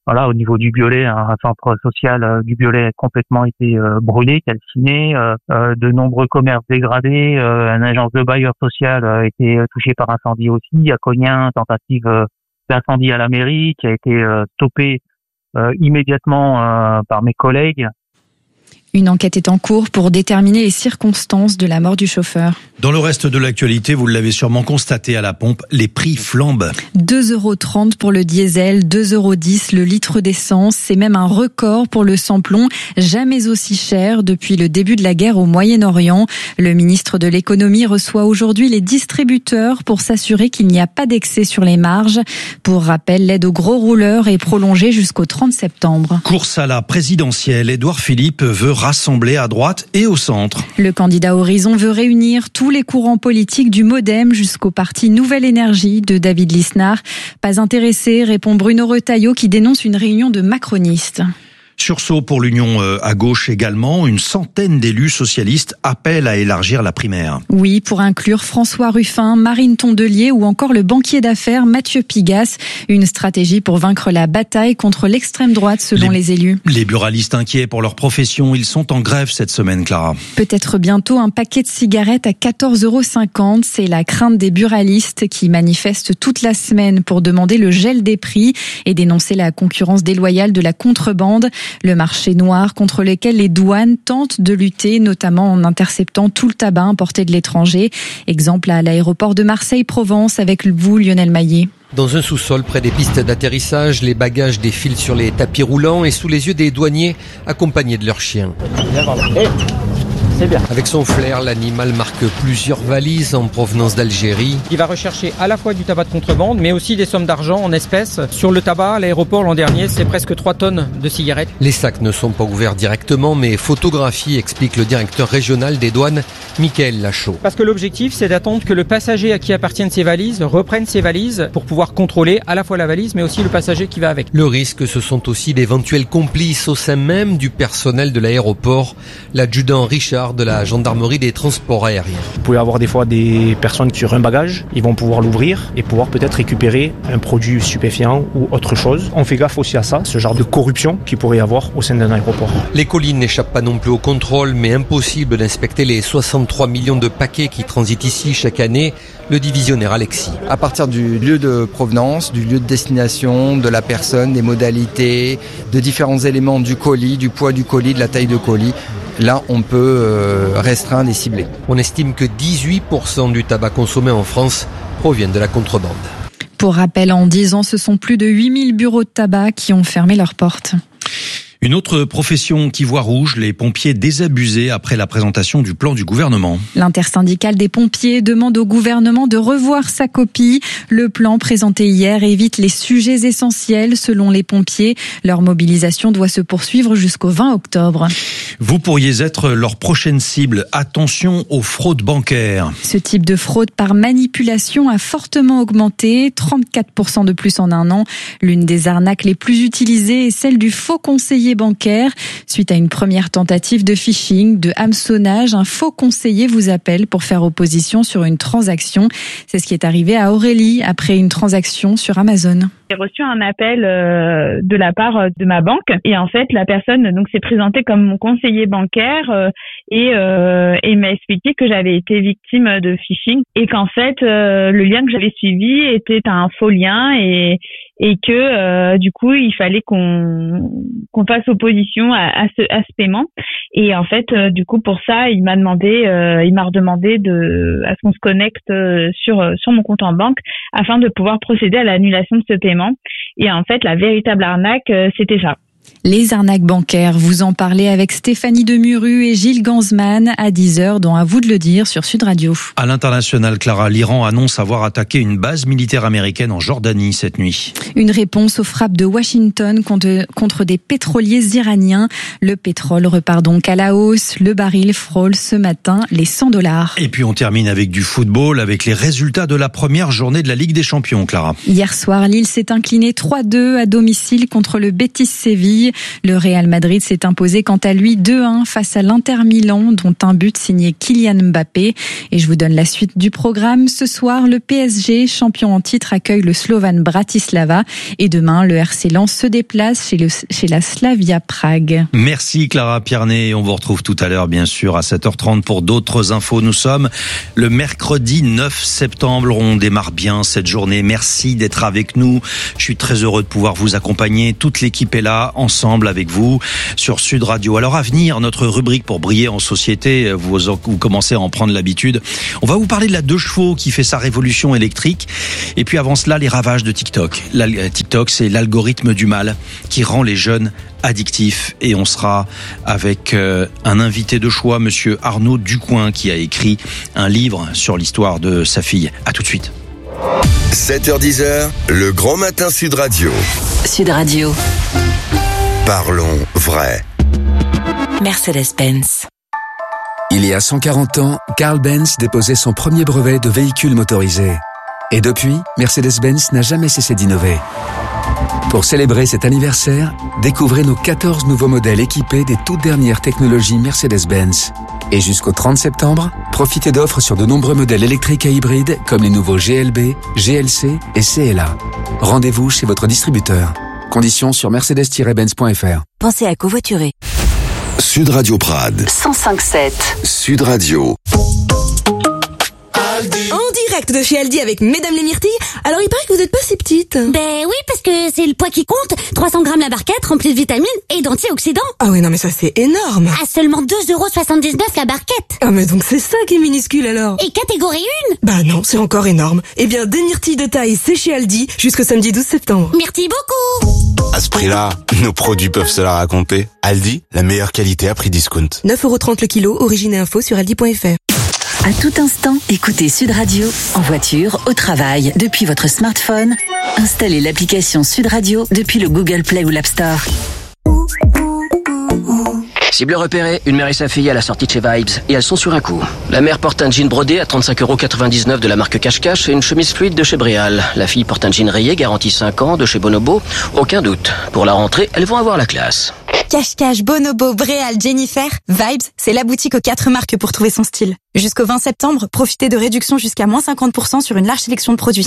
[SPEAKER 9] voilà, au niveau du Biolay, un centre social euh, du Biolay a complètement été euh, brûlé, calciné. Euh, euh, de nombreux commerces dégradés. Euh, une agence de bailleur social a été touchée par incendie aussi. À Cognin, tentative euh, d'incendie à la mairie qui a été euh, stoppée euh, immédiatement euh, par mes collègues.
[SPEAKER 5] Une enquête est en cours pour déterminer les circonstances de la mort du chauffeur.
[SPEAKER 10] Dans le reste de l'actualité, vous l'avez sûrement constaté à la pompe, les prix flambent.
[SPEAKER 5] deux euros trente pour le diesel, deux euros dix le litre d'essence. C'est même un record pour le samplon, jamais aussi cher depuis le début de la guerre au Moyen-Orient. Le ministre de l'économie reçoit aujourd'hui les distributeurs pour s'assurer qu'il n'y a pas d'excès sur les marges. Pour rappel, l'aide aux gros rouleurs est prolongée jusqu'au trente septembre.
[SPEAKER 10] Course à la présidentielle, Édouard Philippe veut rassembler à droite et au centre.
[SPEAKER 5] Le candidat Horizon veut réunir tous les courants politiques du MoDem jusqu'au parti Nouvelle Énergie de David Lisnard. Pas intéressé, répond Bruno Retailleau qui dénonce une réunion de macronistes.
[SPEAKER 10] Sursaut pour l'Union à gauche également, une centaine d'élus socialistes appellent à élargir la primaire.
[SPEAKER 5] Oui, pour inclure François Ruffin, Marine Tondelier ou encore le banquier d'affaires Mathieu Pigasse. Une stratégie pour vaincre la bataille contre l'extrême droite selon les, les élus.
[SPEAKER 10] Les buralistes inquiets pour leur profession, ils sont en grève cette semaine, Clara.
[SPEAKER 5] Peut-être bientôt un paquet de cigarettes à quatorze euros cinquante. C'est la crainte des buralistes qui manifestent toute la semaine pour demander le gel des prix et dénoncer la concurrence déloyale de la contrebande. Le marché noir contre lequel les douanes tentent de lutter, notamment en interceptant tout le tabac importé de l'étranger. Exemple à l'aéroport de Marseille-Provence avec vous, Lionel Maillet.
[SPEAKER 11] Dans un sous-sol près des pistes d'atterrissage, les bagages défilent sur les tapis roulants et sous les yeux des douaniers accompagnés de leurs chiens.
[SPEAKER 12] C'est bien.
[SPEAKER 11] Avec son flair, l'animal marque plusieurs valises en provenance d'Algérie.
[SPEAKER 12] Il va rechercher à la fois du tabac de contrebande, mais aussi des sommes d'argent en espèces. Sur le tabac, à l'aéroport l'an dernier, c'est presque trois tonnes de cigarettes.
[SPEAKER 11] Les sacs ne sont pas ouverts directement, mais photographiés, explique le directeur régional des douanes, Mickaël Lachaud.
[SPEAKER 12] Parce que l'objectif, c'est d'attendre que le passager à qui appartiennent ces valises reprenne ses valises pour pouvoir contrôler à la fois la valise, mais aussi le passager qui va avec.
[SPEAKER 11] Le risque, ce sont aussi d'éventuels complices au sein même du personnel de l'aéroport. L'adjudant Richard de la gendarmerie des transports aériens.
[SPEAKER 12] Vous pouvez avoir des fois des personnes qui ont un bagage, ils vont pouvoir l'ouvrir et pouvoir peut-être récupérer un produit stupéfiant ou autre chose. On fait gaffe aussi à ça, ce genre de corruption qu'il pourrait y avoir au sein d'un aéroport.
[SPEAKER 11] Les colis n'échappent pas non plus au contrôle, mais impossible d'inspecter les soixante-trois millions de paquets qui transitent ici chaque année. Le divisionnaire Alexis.
[SPEAKER 13] À partir du lieu de provenance, du lieu de destination, de la personne, des modalités, de différents éléments du colis, du poids du colis, de la taille de colis, là on peut euh, restreindre et cibler.
[SPEAKER 11] On estime que dix-huit pour cent du tabac consommé en France proviennent de la contrebande.
[SPEAKER 5] Pour rappel, en dix ans, ce sont plus de huit mille bureaux de tabac qui ont fermé leurs portes.
[SPEAKER 10] Une autre profession qui voit rouge, les pompiers désabusés après la présentation du plan du gouvernement.
[SPEAKER 5] L'intersyndicale des pompiers demande au gouvernement de revoir sa copie. Le plan présenté hier évite les sujets essentiels selon les pompiers. Leur mobilisation doit se poursuivre jusqu'au vingt octobre.
[SPEAKER 10] Vous pourriez être leur prochaine cible. Attention aux fraudes bancaires.
[SPEAKER 5] Ce type de fraude par manipulation a fortement augmenté, trente-quatre pour cent de plus en un an. L'une des arnaques les plus utilisées est celle du faux conseiller bancaire. Suite à une première tentative de phishing, de hameçonnage, un faux conseiller vous appelle pour faire opposition sur une transaction. C'est ce qui est arrivé à Aurélie après une transaction sur Amazon.
[SPEAKER 14] J'ai reçu un appel euh, de la part de ma banque et en fait la personne donc s'est présentée comme mon conseiller bancaire euh, et, euh, et m'a expliqué que j'avais été victime de phishing et qu'en fait euh, le lien que j'avais suivi était un faux lien et et que euh, du coup il fallait qu'on qu'on fasse opposition à, à ce à ce paiement et en fait euh, du coup pour ça il m'a demandé euh, il m'a redemandé de à ce qu'on se connecte euh, sur sur mon compte en banque afin de pouvoir procéder à l'annulation de ce paiement et en fait la véritable arnaque euh, c'était ça.
[SPEAKER 5] Les arnaques bancaires, vous en parlez avec Stéphanie Demuru et Gilles Gansman à dix heures, dont à vous de le dire sur Sud Radio.
[SPEAKER 10] À l'international, Clara, l'Iran annonce avoir attaqué une base militaire américaine en Jordanie cette nuit.
[SPEAKER 5] Une réponse aux frappes de Washington contre, contre des pétroliers iraniens. Le pétrole repart donc à la hausse. Le baril frôle ce matin les cent dollars.
[SPEAKER 10] Et puis on termine avec du football, avec les résultats de la première journée de la Ligue des Champions, Clara.
[SPEAKER 5] Hier soir, Lille s'est incliné trois deux à domicile contre le Betis Séville. Séville. Le Real Madrid s'est imposé quant à lui deux un face à l'Inter Milan, dont un but signé Kylian Mbappé. Et je vous donne la suite du programme. Ce soir, le P S G, champion en titre, accueille le Slovan Bratislava. Et demain, le R C Lens se déplace chez, le, chez la Slavia Prague.
[SPEAKER 10] Merci Clara Piernet. On vous retrouve tout à l'heure, bien sûr, à sept heures trente pour d'autres infos. Nous sommes le mercredi neuf septembre. On démarre bien cette journée. Merci d'être avec nous. Je suis très heureux de pouvoir vous accompagner. Toute l'équipe est là, ensemble avec vous, sur Sud Radio. Alors à venir, notre rubrique pour briller en société, vous, vous commencez à en prendre l'habitude. On va vous parler de la deux chevaux qui fait sa révolution électrique. Et puis avant cela, les ravages de TikTok. La, TikTok, c'est l'algorithme du mal qui rend les jeunes addictifs. Et on sera avec euh, un invité de choix, monsieur Arnaud Ducoing, qui a écrit un livre sur l'histoire de sa fille. À tout de suite.
[SPEAKER 3] sept heures dix, le grand matin Sud Radio.
[SPEAKER 22] Sud Radio.
[SPEAKER 3] Parlons vrai.
[SPEAKER 22] Mercedes-Benz.
[SPEAKER 1] Il y a cent quarante ans, Carl Benz déposait son premier brevet de véhicule motorisé. Et depuis, Mercedes-Benz n'a jamais cessé d'innover. Pour célébrer cet anniversaire, découvrez nos quatorze nouveaux modèles équipés des toutes dernières technologies Mercedes-Benz. Et jusqu'au trente septembre, profitez d'offres sur de nombreux modèles électriques et hybrides comme les nouveaux G L B, G L C et C L A. Rendez-vous chez votre distributeur. Conditions sur mercedes tiret benz point f r.
[SPEAKER 22] Pensez à covoiturer.
[SPEAKER 3] Sud Radio Prades.
[SPEAKER 22] cent cinq sept.
[SPEAKER 3] Sud Radio.
[SPEAKER 7] En direct de chez Aldi avec Mesdames les Myrtilles. Alors il paraît que vous n'êtes pas si petite.
[SPEAKER 15] Ben oui, parce que c'est le poids qui compte. trois cents grammes la barquette, remplie de vitamines et d'antioxydants.
[SPEAKER 7] Ah oui, non mais ça c'est énorme.
[SPEAKER 15] À seulement deux euros soixante-dix-neuf la barquette.
[SPEAKER 7] Ah mais donc c'est ça qui est minuscule alors.
[SPEAKER 15] Et catégorie un.
[SPEAKER 7] Bah non, c'est encore énorme. Eh bien, des myrtilles de taille, c'est chez Aldi jusqu'au samedi douze septembre.
[SPEAKER 15] Merci beaucoup.
[SPEAKER 16] À ce prix-là, nos produits peuvent se la raconter. Aldi, la meilleure qualité à prix discount.
[SPEAKER 7] neuf euros trente le kilo, origine et info sur aldi point f r.
[SPEAKER 22] À tout instant, écoutez Sud Radio, en voiture, au travail, depuis votre smartphone. Installez l'application Sud Radio depuis le Google Play ou l'App Store.
[SPEAKER 17] Cible repérée, une mère et sa fille à la sortie de chez Vibes, et elles sont sur un coup. La mère porte un jean brodé à trente-cinq euros quatre-vingt-dix-neuf de la marque Cache-Cache et une chemise fluide de chez Bréal. La fille porte un jean rayé, garantie cinq ans, de chez Bonobo. Aucun doute. Pour la rentrée, elles vont avoir la classe.
[SPEAKER 19] Cache-Cache, Bonobo, Bréal, Jennifer, Vibes, c'est la boutique aux quatre marques pour trouver son style. Jusqu'au vingt septembre, profitez de réductions jusqu'à moins cinquante pour cent sur une large sélection de produits.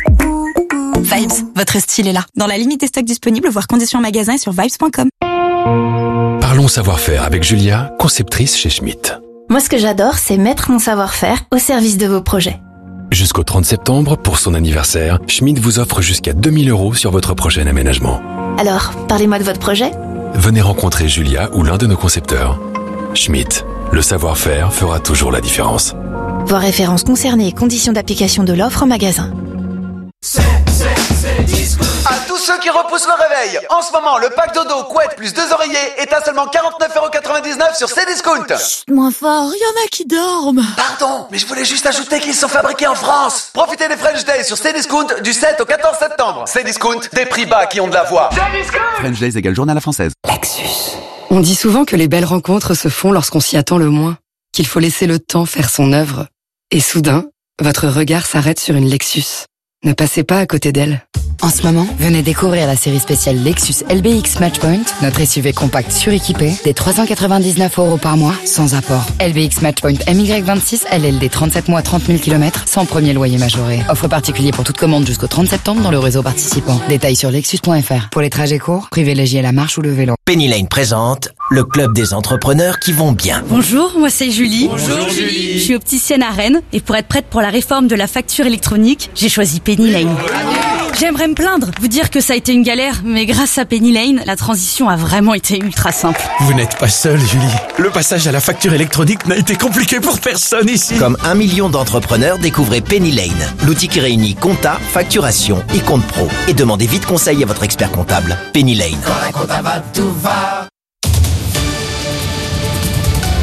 [SPEAKER 19] Vibes, votre style est là. Dans la limite des stocks disponibles, voir conditions en magasin et sur vibes point com.
[SPEAKER 20] Parlons savoir-faire avec Julia, conceptrice chez Schmitt.
[SPEAKER 24] Moi, ce que j'adore, c'est mettre mon savoir-faire au service de vos projets.
[SPEAKER 20] Jusqu'au trente septembre, pour son anniversaire, Schmitt vous offre jusqu'à deux mille euros sur votre prochain aménagement.
[SPEAKER 24] Alors, parlez-moi de votre projet.
[SPEAKER 20] Venez rencontrer Julia ou l'un de nos concepteurs. Schmitt, le savoir-faire fera toujours la différence.
[SPEAKER 24] Voir références concernées et conditions d'application de l'offre en magasin.
[SPEAKER 25] C'est, c'est, c'est disco. À tous ceux qui repoussent le réveil, en ce moment, le pack dodo, couette plus deux oreillers est à seulement quarante-neuf euros quatre-vingt-dix-neuf sur Cdiscount.
[SPEAKER 24] Chut, moins fort, il y en a qui dorment.
[SPEAKER 25] Pardon, mais je voulais juste ajouter qu'ils sont fabriqués en France. Profitez des French Days sur Cdiscount du sept au quatorze septembre. Cdiscount, des prix bas qui ont de la voix. Cdiscount.
[SPEAKER 30] French Days égale journal à la française.
[SPEAKER 31] Lexus. On dit souvent que les belles rencontres se font lorsqu'on s'y attend le moins, qu'il faut laisser le temps faire son œuvre. Et soudain, votre regard s'arrête sur une Lexus. Ne passez pas à côté d'elle.
[SPEAKER 32] En ce moment, venez découvrir la série spéciale Lexus L B X Matchpoint, notre S U V compact suréquipé, des trois cent quatre-vingt-dix-neuf euros par mois, sans apport. L B X Matchpoint M Y vingt-six, L L D trente-sept mois, trente mille kilomètres, sans premier loyer majoré. Offre particulier pour toute commande jusqu'au trente septembre dans le réseau participant. Détails sur lexus point f r. Pour les trajets courts, privilégiez la marche ou le vélo.
[SPEAKER 33] Penny Lane présente le club des entrepreneurs qui vont bien.
[SPEAKER 34] Bonjour, moi c'est Julie.
[SPEAKER 33] Bonjour Julie.
[SPEAKER 34] Je suis opticienne à Rennes et pour être prête pour la réforme de la facture électronique, j'ai choisi Penny Lane. J'aimerais me plaindre, vous dire que ça a été une galère, mais grâce à Penny Lane, la transition a vraiment été ultra simple.
[SPEAKER 35] Vous n'êtes pas seule, Julie. Le passage à la facture électronique n'a été compliqué pour personne ici.
[SPEAKER 33] Comme un million d'entrepreneurs, découvrez Penny Lane, l'outil qui réunit compta, facturation et compte pro. Et demandez vite conseil à votre expert comptable. Penny Lane.
[SPEAKER 25] Quand la compta va, tout va.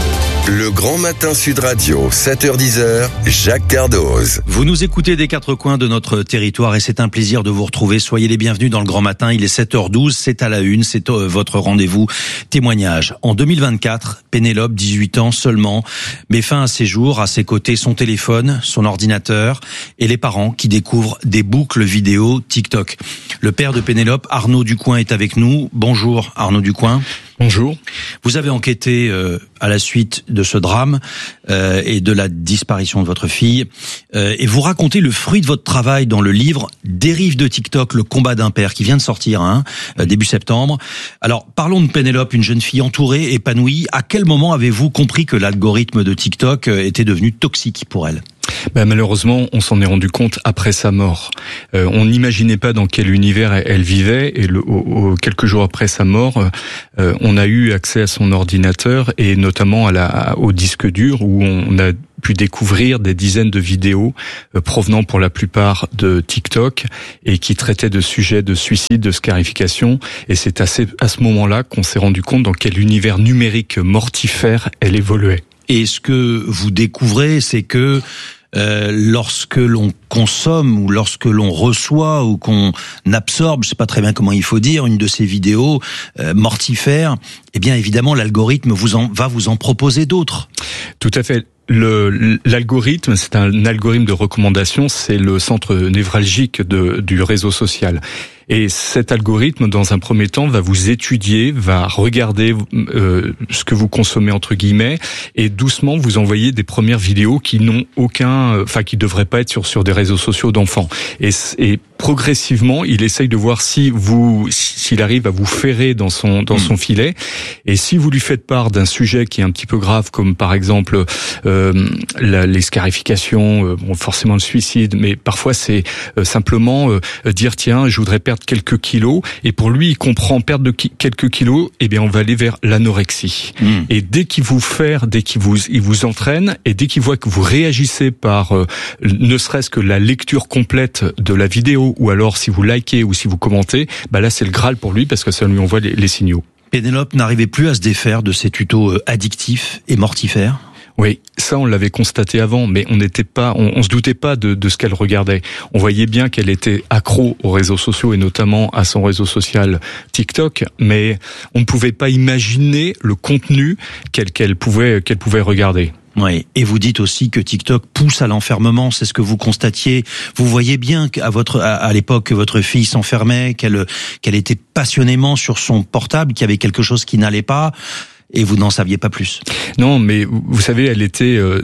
[SPEAKER 3] Le Grand Matin Sud Radio, sept heures dix, Jacques Cardoz.
[SPEAKER 10] Vous nous écoutez des quatre coins de notre territoire et c'est un plaisir de vous retrouver. Soyez les bienvenus dans le Grand Matin. Il est sept heures douze, c'est à la une, c'est votre rendez-vous témoignage. En deux mille vingt-quatre, Pénélope, dix-huit ans seulement, met fin à ses jours. À ses côtés, son téléphone, son ordinateur et les parents qui découvrent des boucles vidéo TikTok. Le père de Pénélope, Arnaud Ducoing, est avec nous. Bonjour Arnaud Ducoing.
[SPEAKER 2] Bonjour.
[SPEAKER 10] Vous avez enquêté euh, à la suite de ce drame euh, et de la disparition de votre fille euh, et vous racontez le fruit de votre travail dans le livre Dérive de TikTok, le combat d'un père qui vient de sortir hein, euh, début septembre. Alors parlons de Pénélope, une jeune fille entourée, épanouie. À quel moment avez-vous compris que l'algorithme de TikTok était devenu toxique pour elle ?
[SPEAKER 2] Ben malheureusement, on s'en est rendu compte après sa mort. Euh, on n'imaginait pas dans quel univers elle vivait et le, au, au, quelques jours après sa mort, euh, on a eu accès à son ordinateur et notamment à la, au disque dur où on a pu découvrir des dizaines de vidéos euh, provenant pour la plupart de TikTok et qui traitaient de sujets de suicide, de scarification. Et c'est à, ces, à ce moment-là qu'on s'est rendu compte dans quel univers numérique mortifère elle évoluait.
[SPEAKER 10] Et ce que vous découvrez, c'est que Euh, lorsque l'on consomme ou lorsque l'on reçoit ou qu'on absorbe, je sais pas très bien comment il faut dire, une de ces vidéos euh, mortifères, eh bien évidemment l'algorithme vous en, va vous en proposer d'autres.
[SPEAKER 2] Tout à fait. Le, l'algorithme, c'est un algorithme de recommandation, c'est le centre névralgique de, du réseau social. Et cet algorithme, dans un premier temps, va vous étudier, va regarder euh, ce que vous consommez entre guillemets, et doucement vous envoyer des premières vidéos qui n'ont aucun, enfin qui devraient pas être sur sur des réseaux sociaux d'enfants. Et, et progressivement, il essaye de voir si vous, s'il arrive à vous ferrer dans son dans son filet. Et si vous lui faites part d'un sujet qui est un petit peu grave, comme par exemple euh, la, les scarifications, euh, bon forcément le suicide, mais parfois c'est euh, simplement euh, dire tiens, je voudrais perdre quelques kilos, et pour lui il comprend perdre de ki- quelques kilos, eh bien on va aller vers l'anorexie. Mmh. Et dès qu'il vous fait, dès qu'il vous il vous entraîne, et dès qu'il voit que vous réagissez par euh, ne serait-ce que la lecture complète de la vidéo, ou alors si vous likez ou si vous commentez, bah là c'est le Graal pour lui parce que ça lui envoie les, les signaux.
[SPEAKER 10] Pénélope n'arrivait plus à se défaire de ces tutos addictifs et mortifères.
[SPEAKER 2] Oui, ça on l'avait constaté avant, mais on n'était pas, on, on se doutait pas de, de ce qu'elle regardait. On voyait bien qu'elle était accro aux réseaux sociaux et notamment à son réseau social TikTok, mais on ne pouvait pas imaginer le contenu qu'elle, qu'elle pouvait, qu'elle pouvait regarder.
[SPEAKER 10] Oui, et vous dites aussi que TikTok pousse à l'enfermement, c'est ce que vous constatiez. Vous voyez bien qu'à votre à, à l'époque que votre fille s'enfermait, qu'elle qu'elle était passionnément sur son portable, qu'il y avait quelque chose qui n'allait pas. Et vous n'en saviez pas plus.
[SPEAKER 2] Non, mais vous savez, elle était euh,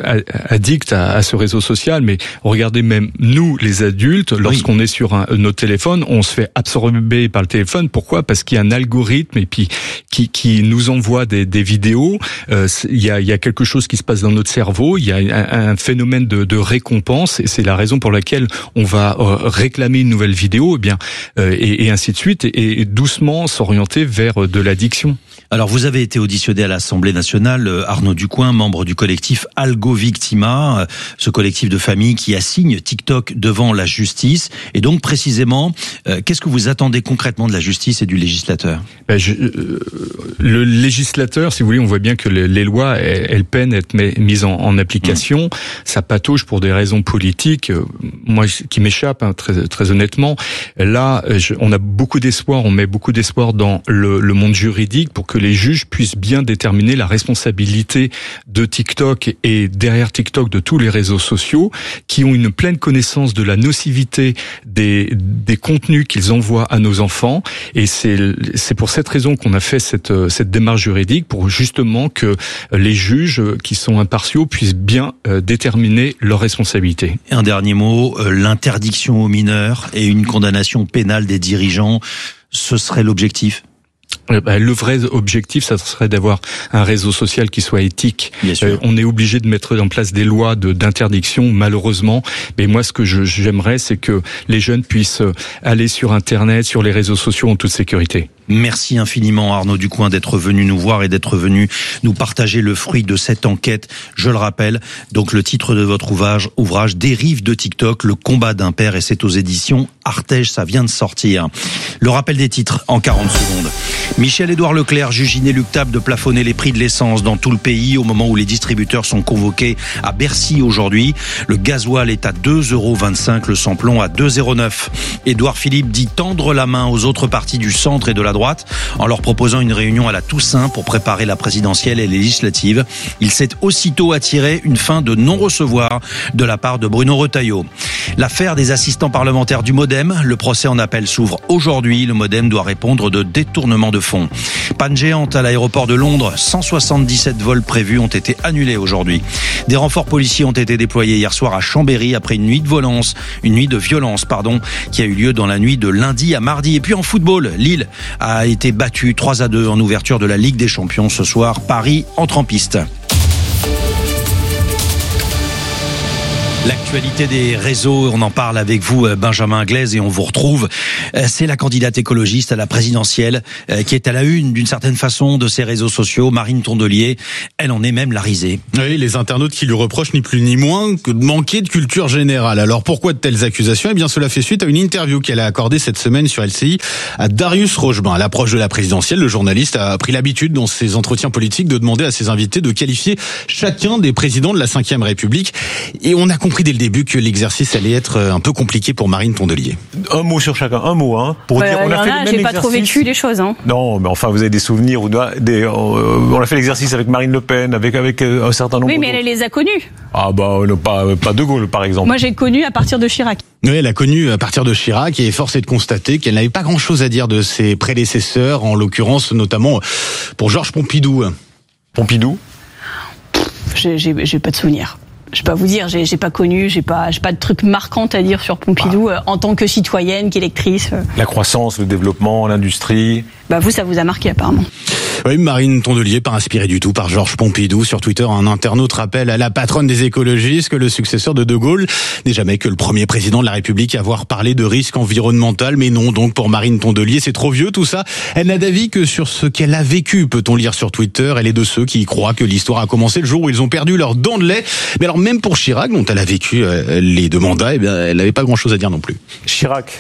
[SPEAKER 2] addicte à, à ce réseau social. Mais regardez, même nous, les adultes, lorsqu'on oui. est sur un, notre téléphone, on se fait absorber par le téléphone. Pourquoi ? Parce qu'il y a un algorithme et puis qui, qui nous envoie des, des vidéos. Euh, il y a, il y a quelque chose qui se passe dans notre cerveau. Il y a un, un phénomène de, de récompense et c'est la raison pour laquelle on va euh, réclamer une nouvelle vidéo, et bien euh, et, et ainsi de suite, et, et doucement s'orienter vers de l'addiction.
[SPEAKER 10] Alors vous avez été auditionné à l'Assemblée nationale, Arnaud Ducoing, membre du collectif Algo Victima, ce collectif de familles qui assigne TikTok devant la justice. Et donc précisément, euh, qu'est-ce que vous attendez concrètement de la justice et du législateur ?
[SPEAKER 2] ben je, euh, Le législateur, si vous voulez, on voit bien que les, les lois, elles, elles peinent à être mises en, en application. Mmh. Ça patauge pour des raisons politiques, moi qui m'échappent hein, très, très honnêtement. Là, je, on a beaucoup d'espoir, on met beaucoup d'espoir dans le, le monde juridique pour que les juges puissent bien déterminer la responsabilité de TikTok et derrière TikTok de tous les réseaux sociaux qui ont une pleine connaissance de la nocivité des, des contenus qu'ils envoient à nos enfants. Et c'est, c'est pour cette raison qu'on a fait cette, cette démarche juridique pour justement que les juges qui sont impartiaux puissent bien euh, déterminer leurs responsabilités.
[SPEAKER 10] Et un dernier mot, euh, l'interdiction aux mineurs et une condamnation pénale des dirigeants, ce serait l'objectif ?
[SPEAKER 2] Le vrai objectif, ça serait d'avoir un réseau social qui soit éthique. Euh, on est obligé de mettre en place des lois de, d'interdiction, malheureusement. Mais moi, ce que je, j'aimerais, c'est que les jeunes puissent aller sur Internet, sur les réseaux sociaux en toute sécurité.
[SPEAKER 10] Merci infiniment Arnaud Ducoing d'être venu nous voir et d'être venu nous partager le fruit de cette enquête. Je le rappelle, donc le titre de votre ouvrage, ouvrage Dérive de TikTok, le combat d'un père, et c'est aux éditions Artege, ça vient de sortir. Le rappel des titres en quarante secondes. Michel-Édouard Leclerc juge inéluctable de plafonner les prix de l'essence dans tout le pays au moment où les distributeurs sont convoqués à Bercy aujourd'hui. Le gasoil est à deux euros vingt-cinq, le samplon à deux euros zéro neuf. Édouard Philippe dit tendre la main aux autres partis du centre et de la droite en leur proposant une réunion à la Toussaint pour préparer la présidentielle et les législatives. Il s'est aussitôt attiré une fin de non-recevoir de la part de Bruno Retailleau. L'affaire des assistants parlementaires du Modem, le procès en appel s'ouvre aujourd'hui. Le Modem doit répondre de détournement de fonds. Panne géante à l'aéroport de Londres, cent soixante-dix-sept vols prévus ont été annulés aujourd'hui. Des renforts policiers ont été déployés hier soir à Chambéry après une nuit de violence, une nuit de violence, pardon, qui a eu lieu dans la nuit de lundi à mardi. Et puis en football, Lille a été battue trois à deux en ouverture de la Ligue des Champions ce soir. Paris entre en piste. L'actualité des réseaux, on en parle avec vous, Benjamin Glaise, et on vous retrouve. C'est la candidate écologiste à la présidentielle qui est à la une, d'une certaine façon, de ces réseaux sociaux, Marine Tondelier. Elle en est même la risée.
[SPEAKER 4] Oui, les internautes qui lui reprochent ni plus ni moins que de manquer de culture générale. Alors pourquoi de telles accusations ? Eh bien, cela fait suite à une interview qu'elle a accordée cette semaine sur L C I à Darius Rochebain. À l'approche de la présidentielle, le journaliste a pris l'habitude, dans ses entretiens politiques, de demander à ses invités de qualifier chacun des présidents de la cinquième République. Et on a compris dès le début que l'exercice allait être un peu compliqué pour Marine Tondelier.
[SPEAKER 6] Un mot sur chacun, un mot, hein. Pour
[SPEAKER 34] bah,
[SPEAKER 6] dire, on a fait
[SPEAKER 34] a,
[SPEAKER 6] le même
[SPEAKER 34] j'ai
[SPEAKER 6] exercice.
[SPEAKER 34] Pas trop vécu les choses, hein.
[SPEAKER 6] Non, mais enfin, vous avez des souvenirs ou des, euh, on a fait l'exercice avec Marine Le Pen, avec avec un certain nombre.
[SPEAKER 34] Oui, mais
[SPEAKER 6] d'autres.
[SPEAKER 34] elle les a connus.
[SPEAKER 6] Ah bah non, pas pas De Gaulle, par exemple.
[SPEAKER 34] Moi, j'ai connu à partir de Chirac.
[SPEAKER 4] Oui, elle a connu à partir de Chirac et est force est de constater qu'elle n'avait pas grand-chose à dire de ses prédécesseurs, en l'occurrence notamment pour Georges Pompidou.
[SPEAKER 6] Pompidou.
[SPEAKER 34] J'ai, j'ai, j'ai pas de souvenirs. Je vais pas vous dire, j'ai, j'ai pas connu, j'ai pas, j'ai pas de trucs marquants à dire sur Pompidou ah. euh, en tant que citoyenne, qu'électrice. Euh.
[SPEAKER 6] La croissance, le développement, l'industrie.
[SPEAKER 34] Bah vous, ça vous a marqué apparemment.
[SPEAKER 4] Oui, Marine Tondelier, pas inspirée du tout par Georges Pompidou. Sur Twitter, un internaute rappelle à la patronne des écologistes que le successeur de De Gaulle n'est jamais que le premier président de la République à avoir parlé de risque environnemental. Mais non, donc pour Marine Tondelier, c'est trop vieux tout ça. Elle n'a d'avis que sur ce qu'elle a vécu, peut-on lire sur Twitter. Elle est de ceux qui croient que l'histoire a commencé le jour où ils ont perdu leurs dents de lait. Mais alors même pour Chirac, dont elle a vécu euh, les deux mandats, eh bien, elle n'avait pas grand-chose à dire non plus.
[SPEAKER 6] Chirac.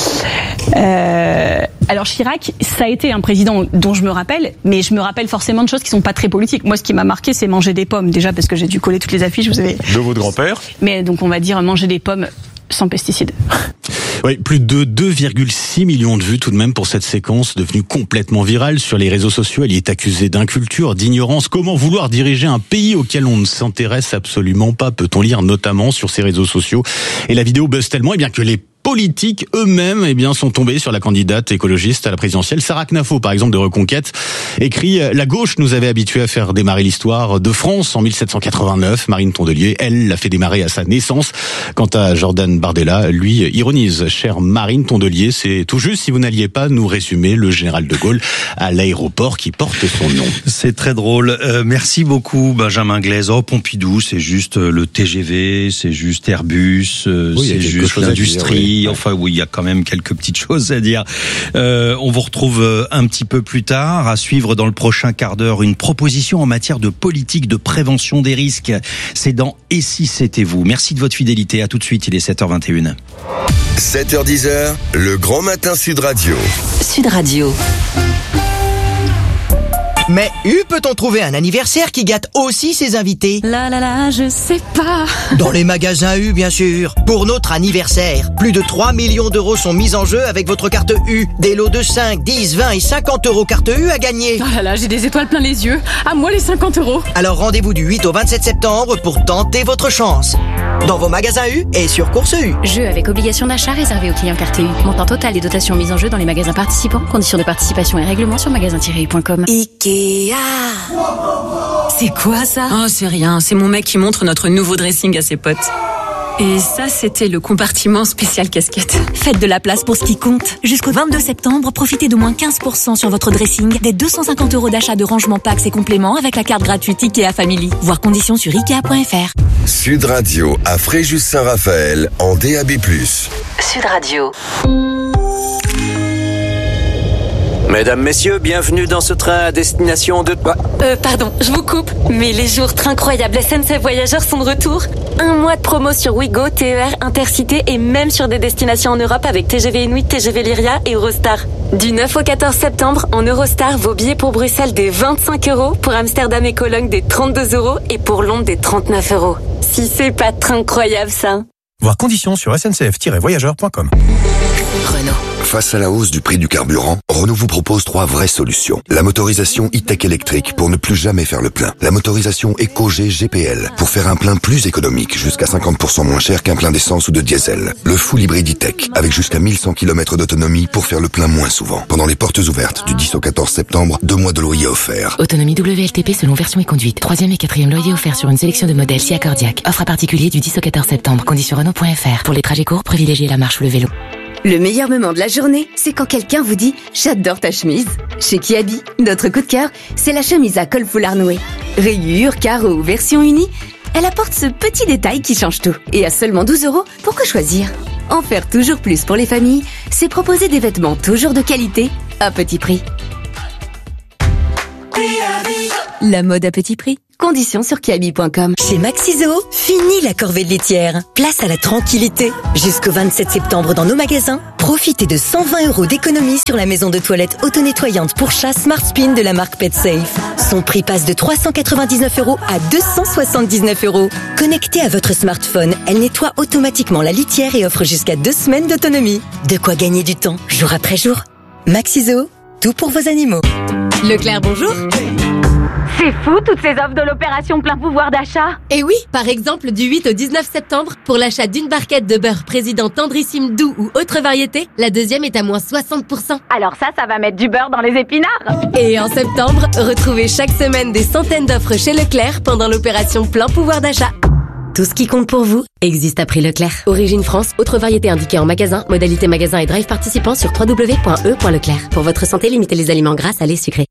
[SPEAKER 34] Euh, alors Chirac, ça a été un président dont je me rappelle, mais je me rappelle forcément de choses qui sont pas très politiques. Moi, ce qui m'a marqué, c'est manger des pommes. Déjà parce que j'ai dû coller toutes les affiches. Vous avez.
[SPEAKER 6] De votre grand-père.
[SPEAKER 34] Mais donc on va dire manger des pommes sans pesticides.
[SPEAKER 4] Oui, plus de deux virgule six millions de vues tout de même pour cette séquence devenue complètement virale sur les réseaux sociaux. Elle y est accusée d'inculture, d'ignorance. Comment vouloir diriger un pays auquel on ne s'intéresse absolument pas, peut-on lire notamment sur ces réseaux sociaux. Et la vidéo buzz tellement, eh bien que les politiques eux-mêmes, eh bien, sont tombés sur la candidate écologiste à la présidentielle. Sarah Knafo, par exemple, de Reconquête, écrit « La gauche nous avait habitués à faire démarrer l'histoire de France en mille sept cent quatre-vingt-neuf. Marine Tondelier, elle, l'a fait démarrer à sa naissance. Quant à Jordan Bardella, lui, ironise. Chère Marine Tondelier, c'est tout juste si vous n'alliez pas nous résumer le général de Gaulle à l'aéroport qui porte son nom. »
[SPEAKER 10] C'est très drôle. Euh, merci beaucoup, Benjamin Glaise. Oh, Pompidou, c'est juste le T G V, c'est juste Airbus, euh, oui, c'est juste l'industrie. Enfin, oui, il y a quand même quelques petites choses à dire. Euh, on vous retrouve un petit peu plus tard. À suivre dans le prochain quart d'heure une proposition en matière de politique de prévention des risques. C'est dans Et si c'était vous. Merci de votre fidélité. À tout de suite. Il est sept heures vingt et une.
[SPEAKER 3] sept heures dix, le Grand Matin Sud Radio.
[SPEAKER 22] Sud Radio.
[SPEAKER 8] Mais U peut-on trouver un anniversaire qui gâte aussi ses invités?
[SPEAKER 34] Là là là, je sais pas.
[SPEAKER 8] Dans les magasins U, bien sûr. Pour notre anniversaire, plus de trois millions d'euros sont mis en jeu avec votre carte U. Des lots de cinq, dix, vingt et cinquante euros carte U à gagner.
[SPEAKER 34] Oh là là, j'ai des étoiles plein les yeux. À moi les cinquante euros.
[SPEAKER 8] Alors rendez-vous du huit au vingt-sept septembre pour tenter votre chance. Dans vos magasins U et sur Course U.
[SPEAKER 34] Jeu avec obligation d'achat réservé aux clients carte U. Montant total des dotations mises en jeu dans les magasins participants. Conditions de participation et règlements sur magasin tiret u point com.
[SPEAKER 22] Ikea. C'est quoi ça?
[SPEAKER 34] Oh, c'est rien. C'est mon mec qui montre notre nouveau dressing à ses potes. Et ça, c'était le compartiment spécial casquette.
[SPEAKER 22] Faites de la place pour ce qui compte. Jusqu'au vingt-deux septembre, profitez de moins quinze pour cent sur votre dressing, des deux cent cinquante euros d'achat de rangement packs et compléments avec la carte gratuite Ikea Family. Voir conditions sur ikea point f r.
[SPEAKER 3] Sud Radio à Fréjus-Saint-Raphaël en D A B plus.
[SPEAKER 22] Sud Radio.
[SPEAKER 1] Mesdames, messieurs, bienvenue dans ce train à destination de...
[SPEAKER 22] Euh, pardon, je vous coupe, mais les jours incroyables S N C F Voyageurs sont de retour. Un mois de promo sur Ouigo, T E R, Intercité et même sur des destinations en Europe avec T G V Inuit, T G V Lyria et Eurostar. Du neuf au quatorze septembre, en Eurostar, vos billets pour Bruxelles des vingt-cinq euros, pour Amsterdam et Cologne des trente-deux euros et pour Londres des trente-neuf euros. Si c'est pas incroyable ça.
[SPEAKER 35] Voir conditions sur s n c f tiret voyageurs point com.
[SPEAKER 3] Renault. Face à la hausse du prix du carburant, Renault vous propose trois vraies solutions. La motorisation e-tech électrique pour ne plus jamais faire le plein. La motorisation EcoG G P L pour faire un plein plus économique, jusqu'à cinquante pour cent moins cher qu'un plein d'essence ou de diesel. Le full hybride e-tech avec jusqu'à mille cent kilomètres d'autonomie pour faire le plein moins souvent. Pendant les portes ouvertes du dix au quatorze septembre, deux mois de loyer offerts.
[SPEAKER 5] Autonomie W L T P selon version et conduite. Troisième et quatrième loyer offert sur une sélection de modèles Sia Cardiac. Offre à particulier du dix au quatorze septembre. Conditions Renault point F R. Pour les trajets courts, privilégiez la marche ou le vélo.
[SPEAKER 9] Le meilleur moment de la journée, c'est quand quelqu'un vous dit « J'adore ta chemise ». Chez Kiabi, notre coup de cœur, c'est la chemise à col foulard noué. Rayures, carreaux, version unie, elle apporte ce petit détail qui change tout. Et à seulement douze euros, pour que choisir ? En faire toujours plus pour les familles, c'est proposer des vêtements toujours de qualité, à petit prix. La mode à petit prix. Conditions sur kiabi point com.
[SPEAKER 22] Chez Maxiso, fini la corvée de litière. Place à la tranquillité. Jusqu'au vingt-sept septembre dans nos magasins, profitez de cent vingt euros d'économie sur la maison de toilette auto-nettoyante pour chat Smart Spin de la marque PetSafe. Son prix passe de trois cent quatre-vingt-dix-neuf euros à deux cent soixante-dix-neuf euros. Connectée à votre smartphone, elle nettoie automatiquement la litière et offre jusqu'à deux semaines d'autonomie. De quoi gagner du temps, jour après jour. Maxiso, tout pour vos animaux.
[SPEAKER 9] Leclerc, bonjour.
[SPEAKER 11] C'est fou toutes ces offres de l'opération plein pouvoir d'achat.
[SPEAKER 9] Et oui, par exemple du huit au dix-neuf septembre, pour l'achat d'une barquette de beurre président tendrissime doux ou autre variété, la deuxième est à moins soixante pour cent.
[SPEAKER 11] Alors ça, ça va mettre du beurre dans les épinards.
[SPEAKER 9] Et en septembre, retrouvez chaque semaine des centaines d'offres chez Leclerc pendant l'opération plein pouvoir d'achat.
[SPEAKER 22] Tout ce qui compte pour vous existe à prix Leclerc.
[SPEAKER 9] Origine France, autre variété indiquée en magasin, modalité magasin et drive participant sur w w w point e point leclerc. Pour votre santé, limitez les aliments gras, salés, sucrés.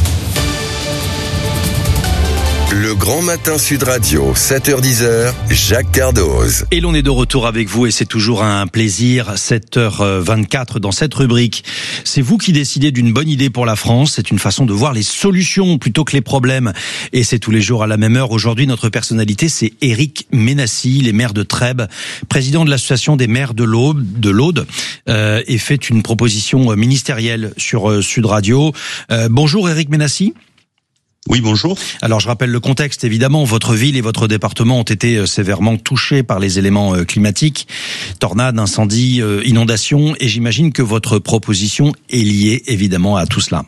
[SPEAKER 3] Le Grand Matin Sud Radio, sept heures dix, Jacques Cardoz.
[SPEAKER 10] Et l'on est de retour avec vous et c'est toujours un plaisir, sept heures vingt-quatre dans cette rubrique. C'est vous qui décidez d'une bonne idée pour la France, c'est une façon de voir les solutions plutôt que les problèmes. Et c'est tous les jours à la même heure. Aujourd'hui, notre personnalité, c'est Éric Ménassi, les maires de Trèbes, président de l'association des maires de l'Aude, de l'Aude euh, et fait une proposition ministérielle sur euh, Sud Radio. Euh, bonjour Éric Ménassi.
[SPEAKER 12] Oui, bonjour.
[SPEAKER 10] Alors, je rappelle le contexte, évidemment. Votre ville et votre département ont été sévèrement touchés par les éléments climatiques. Tornades, incendies, inondations. Et j'imagine que votre proposition est liée, évidemment, à tout cela.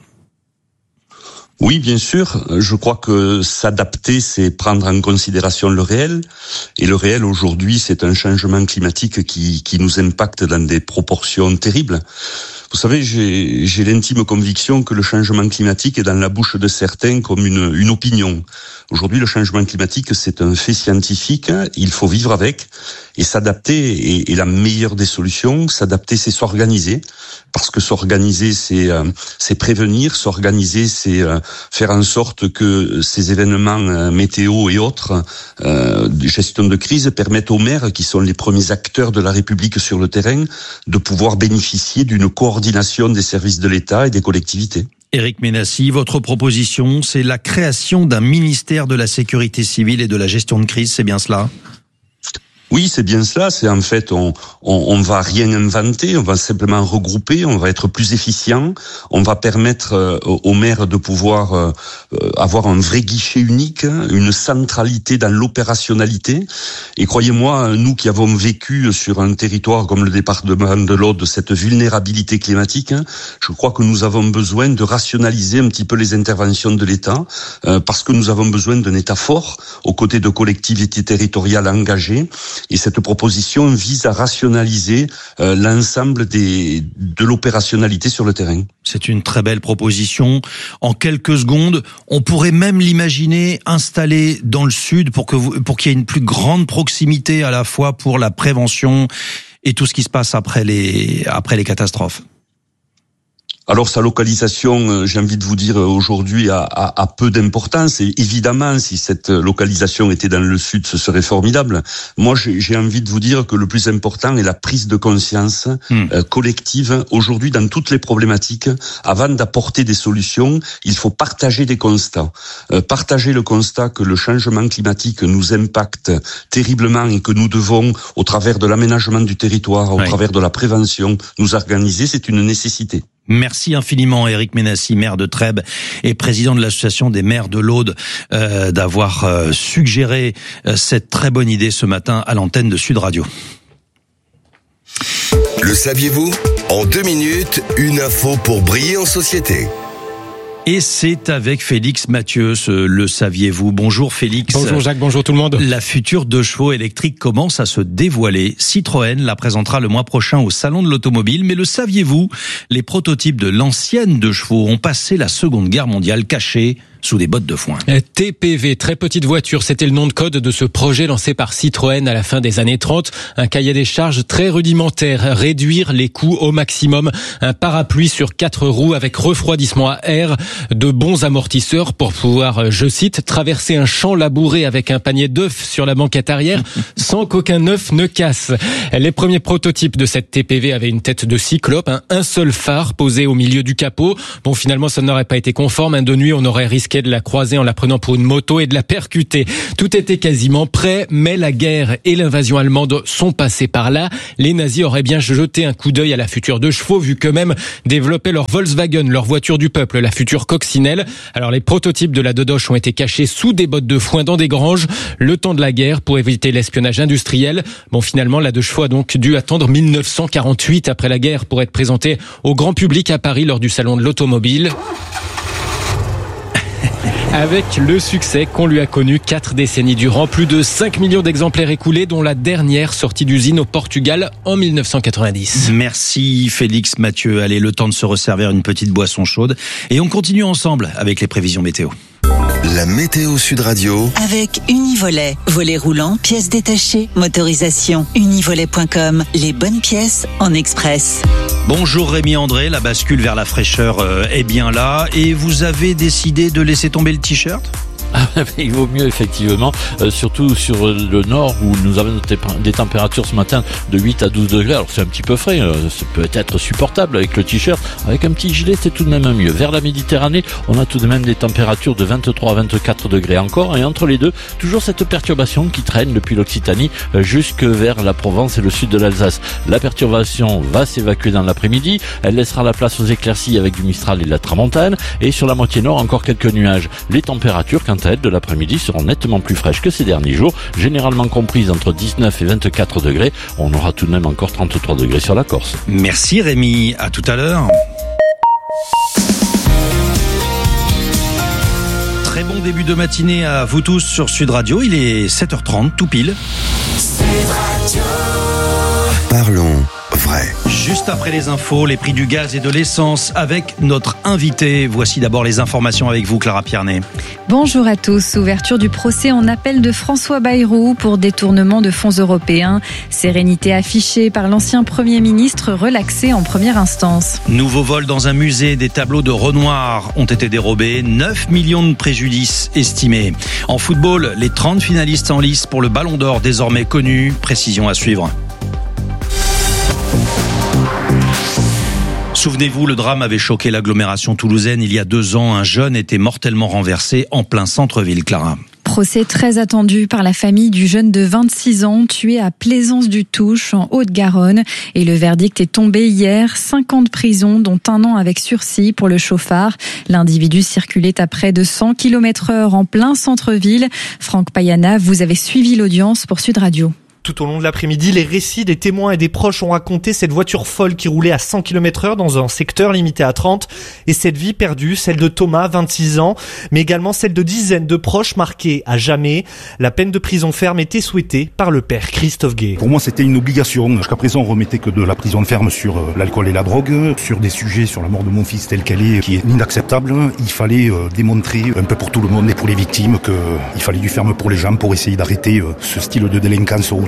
[SPEAKER 12] Oui, bien sûr. Je crois que s'adapter, c'est prendre en considération le réel. Et le réel, aujourd'hui, c'est un changement climatique qui, qui nous impacte dans des proportions terribles. Vous savez, j'ai, j'ai l'intime conviction que le changement climatique est dans la bouche de certains comme une, une opinion. Aujourd'hui, le changement climatique, c'est un fait scientifique. Il faut vivre avec et s'adapter est, est la meilleure des solutions. S'adapter, c'est s'organiser. Parce que s'organiser, c'est, euh, c'est prévenir. S'organiser, c'est euh, faire en sorte que ces événements euh, météo et autres, euh, de gestion de crise, permettent aux maires, qui sont les premiers acteurs de la République sur le terrain, de pouvoir bénéficier d'une coordination des services de l'État et des collectivités.
[SPEAKER 10] Éric Ménassi, votre proposition, c'est la création d'un ministère de la sécurité civile et de la gestion de crise, c'est bien cela ?
[SPEAKER 12] Oui, c'est bien cela. C'est en fait, on, on, on va rien inventer, on va simplement regrouper, on va être plus efficient, on va permettre euh, aux maires de pouvoir euh, avoir un vrai guichet unique, une centralité dans l'opérationnalité. Et croyez-moi, nous qui avons vécu sur un territoire comme le département de l'Aude cette vulnérabilité climatique, je crois que nous avons besoin de rationaliser un petit peu les interventions de l'État, euh, parce que nous avons besoin d'un État fort aux côtés de collectivités territoriales engagées. Et cette proposition vise à rationaliser euh, l'ensemble des, de l'opérationnalité sur le terrain.
[SPEAKER 10] C'est une très belle proposition. En quelques secondes, on pourrait même l'imaginer installé dans le sud pour que vous, pour qu'il y ait une plus grande proximité à la fois pour la prévention et tout ce qui se passe après les, après les catastrophes.
[SPEAKER 12] Alors sa localisation, j'ai envie de vous dire aujourd'hui, a, a, a peu d'importance. Et évidemment, si cette localisation était dans le sud, ce serait formidable. Moi, j'ai, j'ai envie de vous dire que le plus important est la prise de conscience mmh. euh, collective. Aujourd'hui, dans toutes les problématiques, avant d'apporter des solutions, il faut partager des constats. Euh, partager le constat que le changement climatique nous impacte terriblement et que nous devons, au travers de l'aménagement du territoire, au oui. travers de la prévention, nous organiser, c'est une nécessité.
[SPEAKER 10] Merci infiniment Éric Ménassi, maire de Trèbes et président de l'association des maires de l'Aude, euh, d'avoir euh, suggéré euh, cette très bonne idée ce matin à l'antenne de Sud Radio.
[SPEAKER 7] Le saviez-vous ? En deux minutes, une info pour briller en société.
[SPEAKER 10] Et c'est avec Félix Mathieu, le saviez-vous. Bonjour Félix.
[SPEAKER 13] Bonjour Jacques, bonjour tout le monde.
[SPEAKER 10] La future deux chevaux électrique commence à se dévoiler. Citroën la présentera le mois prochain au Salon de l'Automobile. Mais le saviez-vous ? Les prototypes de l'ancienne deux chevaux ont passé la Seconde Guerre mondiale cachés sous des bottes de foin.
[SPEAKER 13] T P V, très petite voiture, c'était le nom de code de ce projet lancé par Citroën à la fin des années trente. Un cahier des charges très rudimentaire, réduire les coûts au maximum. Un parapluie sur quatre roues avec refroidissement à air, de bons amortisseurs pour pouvoir, je cite, traverser un champ labouré avec un panier d'œufs sur la banquette arrière sans qu'aucun œuf ne casse. Les premiers prototypes de cette T P V avaient une tête de cyclope, hein, un seul phare posé au milieu du capot. Bon, finalement, ça n'aurait pas été conforme. Hein, de nuit, on aurait risqué de la croiser en la prenant pour une moto et de la percuter. Tout était quasiment prêt, mais la guerre et l'invasion allemande sont passés par là. Les nazis auraient bien jeté un coup d'œil à la future deux chevaux, vu qu'eux-mêmes développaient leur Volkswagen, leur voiture du peuple, la future coccinelle. Alors les prototypes de la Dodoche ont été cachés sous des bottes de foin dans des granges, le temps de la guerre pour éviter l'espionnage industriel. Bon, finalement, la deux chevaux a donc dû attendre mille neuf cent quarante-huit après la guerre pour être présentée au grand public à Paris lors du Salon de l'Automobile. Avec le succès qu'on lui a connu quatre décennies durant, plus de cinq millions d'exemplaires écoulés, dont la dernière sortie d'usine au Portugal en mille neuf cent quatre-vingt-dix.
[SPEAKER 10] Merci Félix Mathieu. Allez, le temps de se resservir une petite boisson chaude. Et on continue ensemble avec les prévisions météo.
[SPEAKER 7] La météo Sud Radio.
[SPEAKER 14] Avec Univolet. Volet roulant, pièces détachées, motorisation. Univolet point com. Les bonnes pièces en express.
[SPEAKER 10] Bonjour Rémi André, la bascule vers la fraîcheur euh, est bien là. Et vous avez décidé de laisser tomber le t-shirt ?
[SPEAKER 15] Ah, il vaut mieux effectivement, euh, surtout sur le nord où nous avons des températures ce matin de huit à douze degrés. Alors c'est un petit peu frais, euh, ça peut être supportable avec le t-shirt, avec un petit gilet c'est tout de même mieux. Vers la Méditerranée, on a tout de même des températures de vingt-trois à vingt-quatre degrés encore, et entre les deux, toujours cette perturbation qui traîne depuis l'Occitanie euh, jusque vers la Provence et le sud de l'Alsace. La perturbation va s'évacuer dans l'après-midi, elle laissera la place aux éclaircies avec du Mistral et de la Tramontane, et sur la moitié nord encore quelques nuages. Les températures quant à elles de l'après-midi seront nettement plus fraîches que ces derniers jours, généralement comprises entre dix-neuf et vingt-quatre degrés. On aura tout de même encore trente-trois degrés sur la Corse.
[SPEAKER 10] Merci Rémi, à tout à l'heure. Très bon début de matinée à vous tous sur Sud Radio, il est sept heures trente, tout pile. Sud Radio.
[SPEAKER 7] Parlons vrai.
[SPEAKER 10] Juste après les infos, les prix du gaz et de l'essence avec notre invité. Voici d'abord les informations avec vous, Clara Piernet.
[SPEAKER 16] Bonjour à tous. Ouverture du procès en appel de François Bayrou pour détournement de fonds européens. Sérénité affichée par l'ancien Premier ministre relaxé en première instance.
[SPEAKER 10] Nouveau vol dans un musée. Des tableaux de Renoir ont été dérobés. neuf millions de préjudices estimés. En football, les trente finalistes en lice pour le Ballon d'Or désormais connus. Précision à suivre. Souvenez-vous, le drame avait choqué l'agglomération toulousaine. Il y a deux ans, un jeune était mortellement renversé en plein centre-ville, Clara.
[SPEAKER 16] Procès très attendu par la famille du jeune de vingt-six ans tué à Plaisance-du-Touche en Haute-Garonne. Et le verdict est tombé hier. cinq ans de prison, dont un an avec sursis pour le chauffard. L'individu circulait à près de cent kilomètres heure en plein centre-ville. Franck Payana, vous avez suivi l'audience pour Sud Radio.
[SPEAKER 17] Tout au long de l'après-midi, les récits des témoins et des proches ont raconté cette voiture folle qui roulait à cent kilomètres heure dans un secteur limité à trente, et cette vie perdue, celle de Thomas, vingt-six ans, mais également celle de dizaines de proches marqués à jamais. La peine de prison ferme était souhaitée par le père Christophe Gay.
[SPEAKER 18] Pour moi, c'était une obligation. Jusqu'à présent, on remettait que de la prison ferme sur l'alcool et la drogue, sur des sujets, sur la mort de mon fils telle qu'elle est, qui est inacceptable. Il fallait démontrer un peu pour tout le monde et pour les victimes qu'il fallait du ferme pour les gens pour essayer d'arrêter ce style de délinquance routière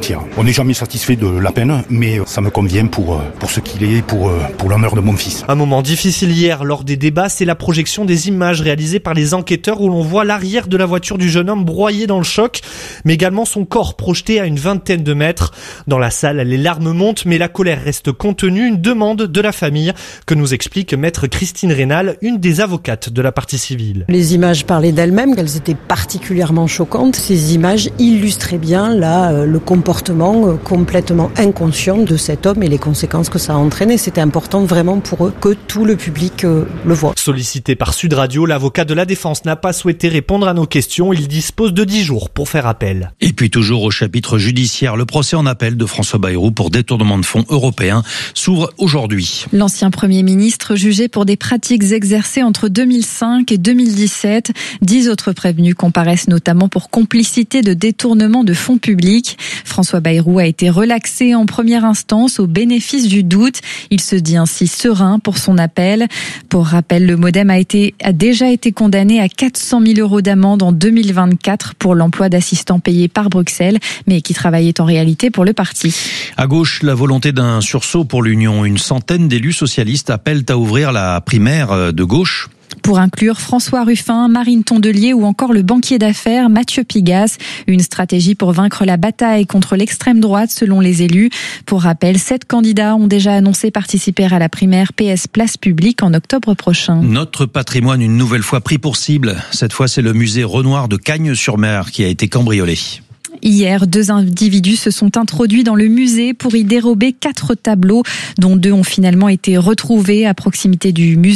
[SPEAKER 18] judiciaire. On n'est jamais satisfait de la peine, mais ça me convient pour, pour ce qu'il est, pour, pour l'honneur de mon fils.
[SPEAKER 17] Un moment difficile hier lors des débats, c'est la projection des images réalisées par les enquêteurs où l'on voit l'arrière de la voiture du jeune homme broyé dans le choc, mais également son corps projeté à une vingtaine de mètres. Dans la salle, les larmes montent, mais la colère reste contenue. Une demande de la famille que nous explique maître Christine Rénal, une des avocates de la partie civile.
[SPEAKER 2] Les images parlaient d'elles-mêmes, qu'elles étaient particulièrement choquantes. Ces images illustraient bien là le comportement complètement inconscient de cet homme et les conséquences que ça a entraîné. C'était important vraiment pour eux que tout le public le voit.
[SPEAKER 17] Sollicité par Sud Radio, l'avocat de la défense n'a pas souhaité répondre à nos questions. Il dispose de dix jours pour faire appel.
[SPEAKER 10] Et puis toujours au chapitre judiciaire, le procès en appel de François Bayrou pour détournement de fonds européens s'ouvre aujourd'hui.
[SPEAKER 16] L'ancien Premier ministre jugé pour des pratiques exercées entre deux mille cinq et deux mille dix-sept. Dix autres prévenus comparaissent notamment pour complicité de détournement de fonds publics. François Bayrou a été relaxé en première instance au bénéfice du doute. Il se dit ainsi serein pour son appel. Pour rappel, le MoDem a, été, a déjà été condamné à quatre cent mille euros d'amende en deux mille vingt-quatre pour l'emploi d'assistants payés par Bruxelles, mais qui travaillaient en réalité pour le parti.
[SPEAKER 10] À gauche, la volonté d'un sursaut pour l'Union. Une centaine d'élus socialistes appellent à ouvrir la primaire de gauche.
[SPEAKER 16] Pour inclure François Ruffin, Marine Tondelier ou encore le banquier d'affaires Mathieu Pigasse. Une stratégie pour vaincre la bataille contre l'extrême droite selon les élus. Pour rappel, sept candidats ont déjà annoncé participer à la primaire P S Place Publique en octobre prochain.
[SPEAKER 10] Notre patrimoine une nouvelle fois pris pour cible. Cette fois, c'est le musée Renoir de Cagnes-sur-Mer qui a été cambriolé.
[SPEAKER 16] Hier, deux individus se sont introduits dans le musée pour y dérober quatre tableaux, dont deux ont finalement été retrouvés à proximité du musée.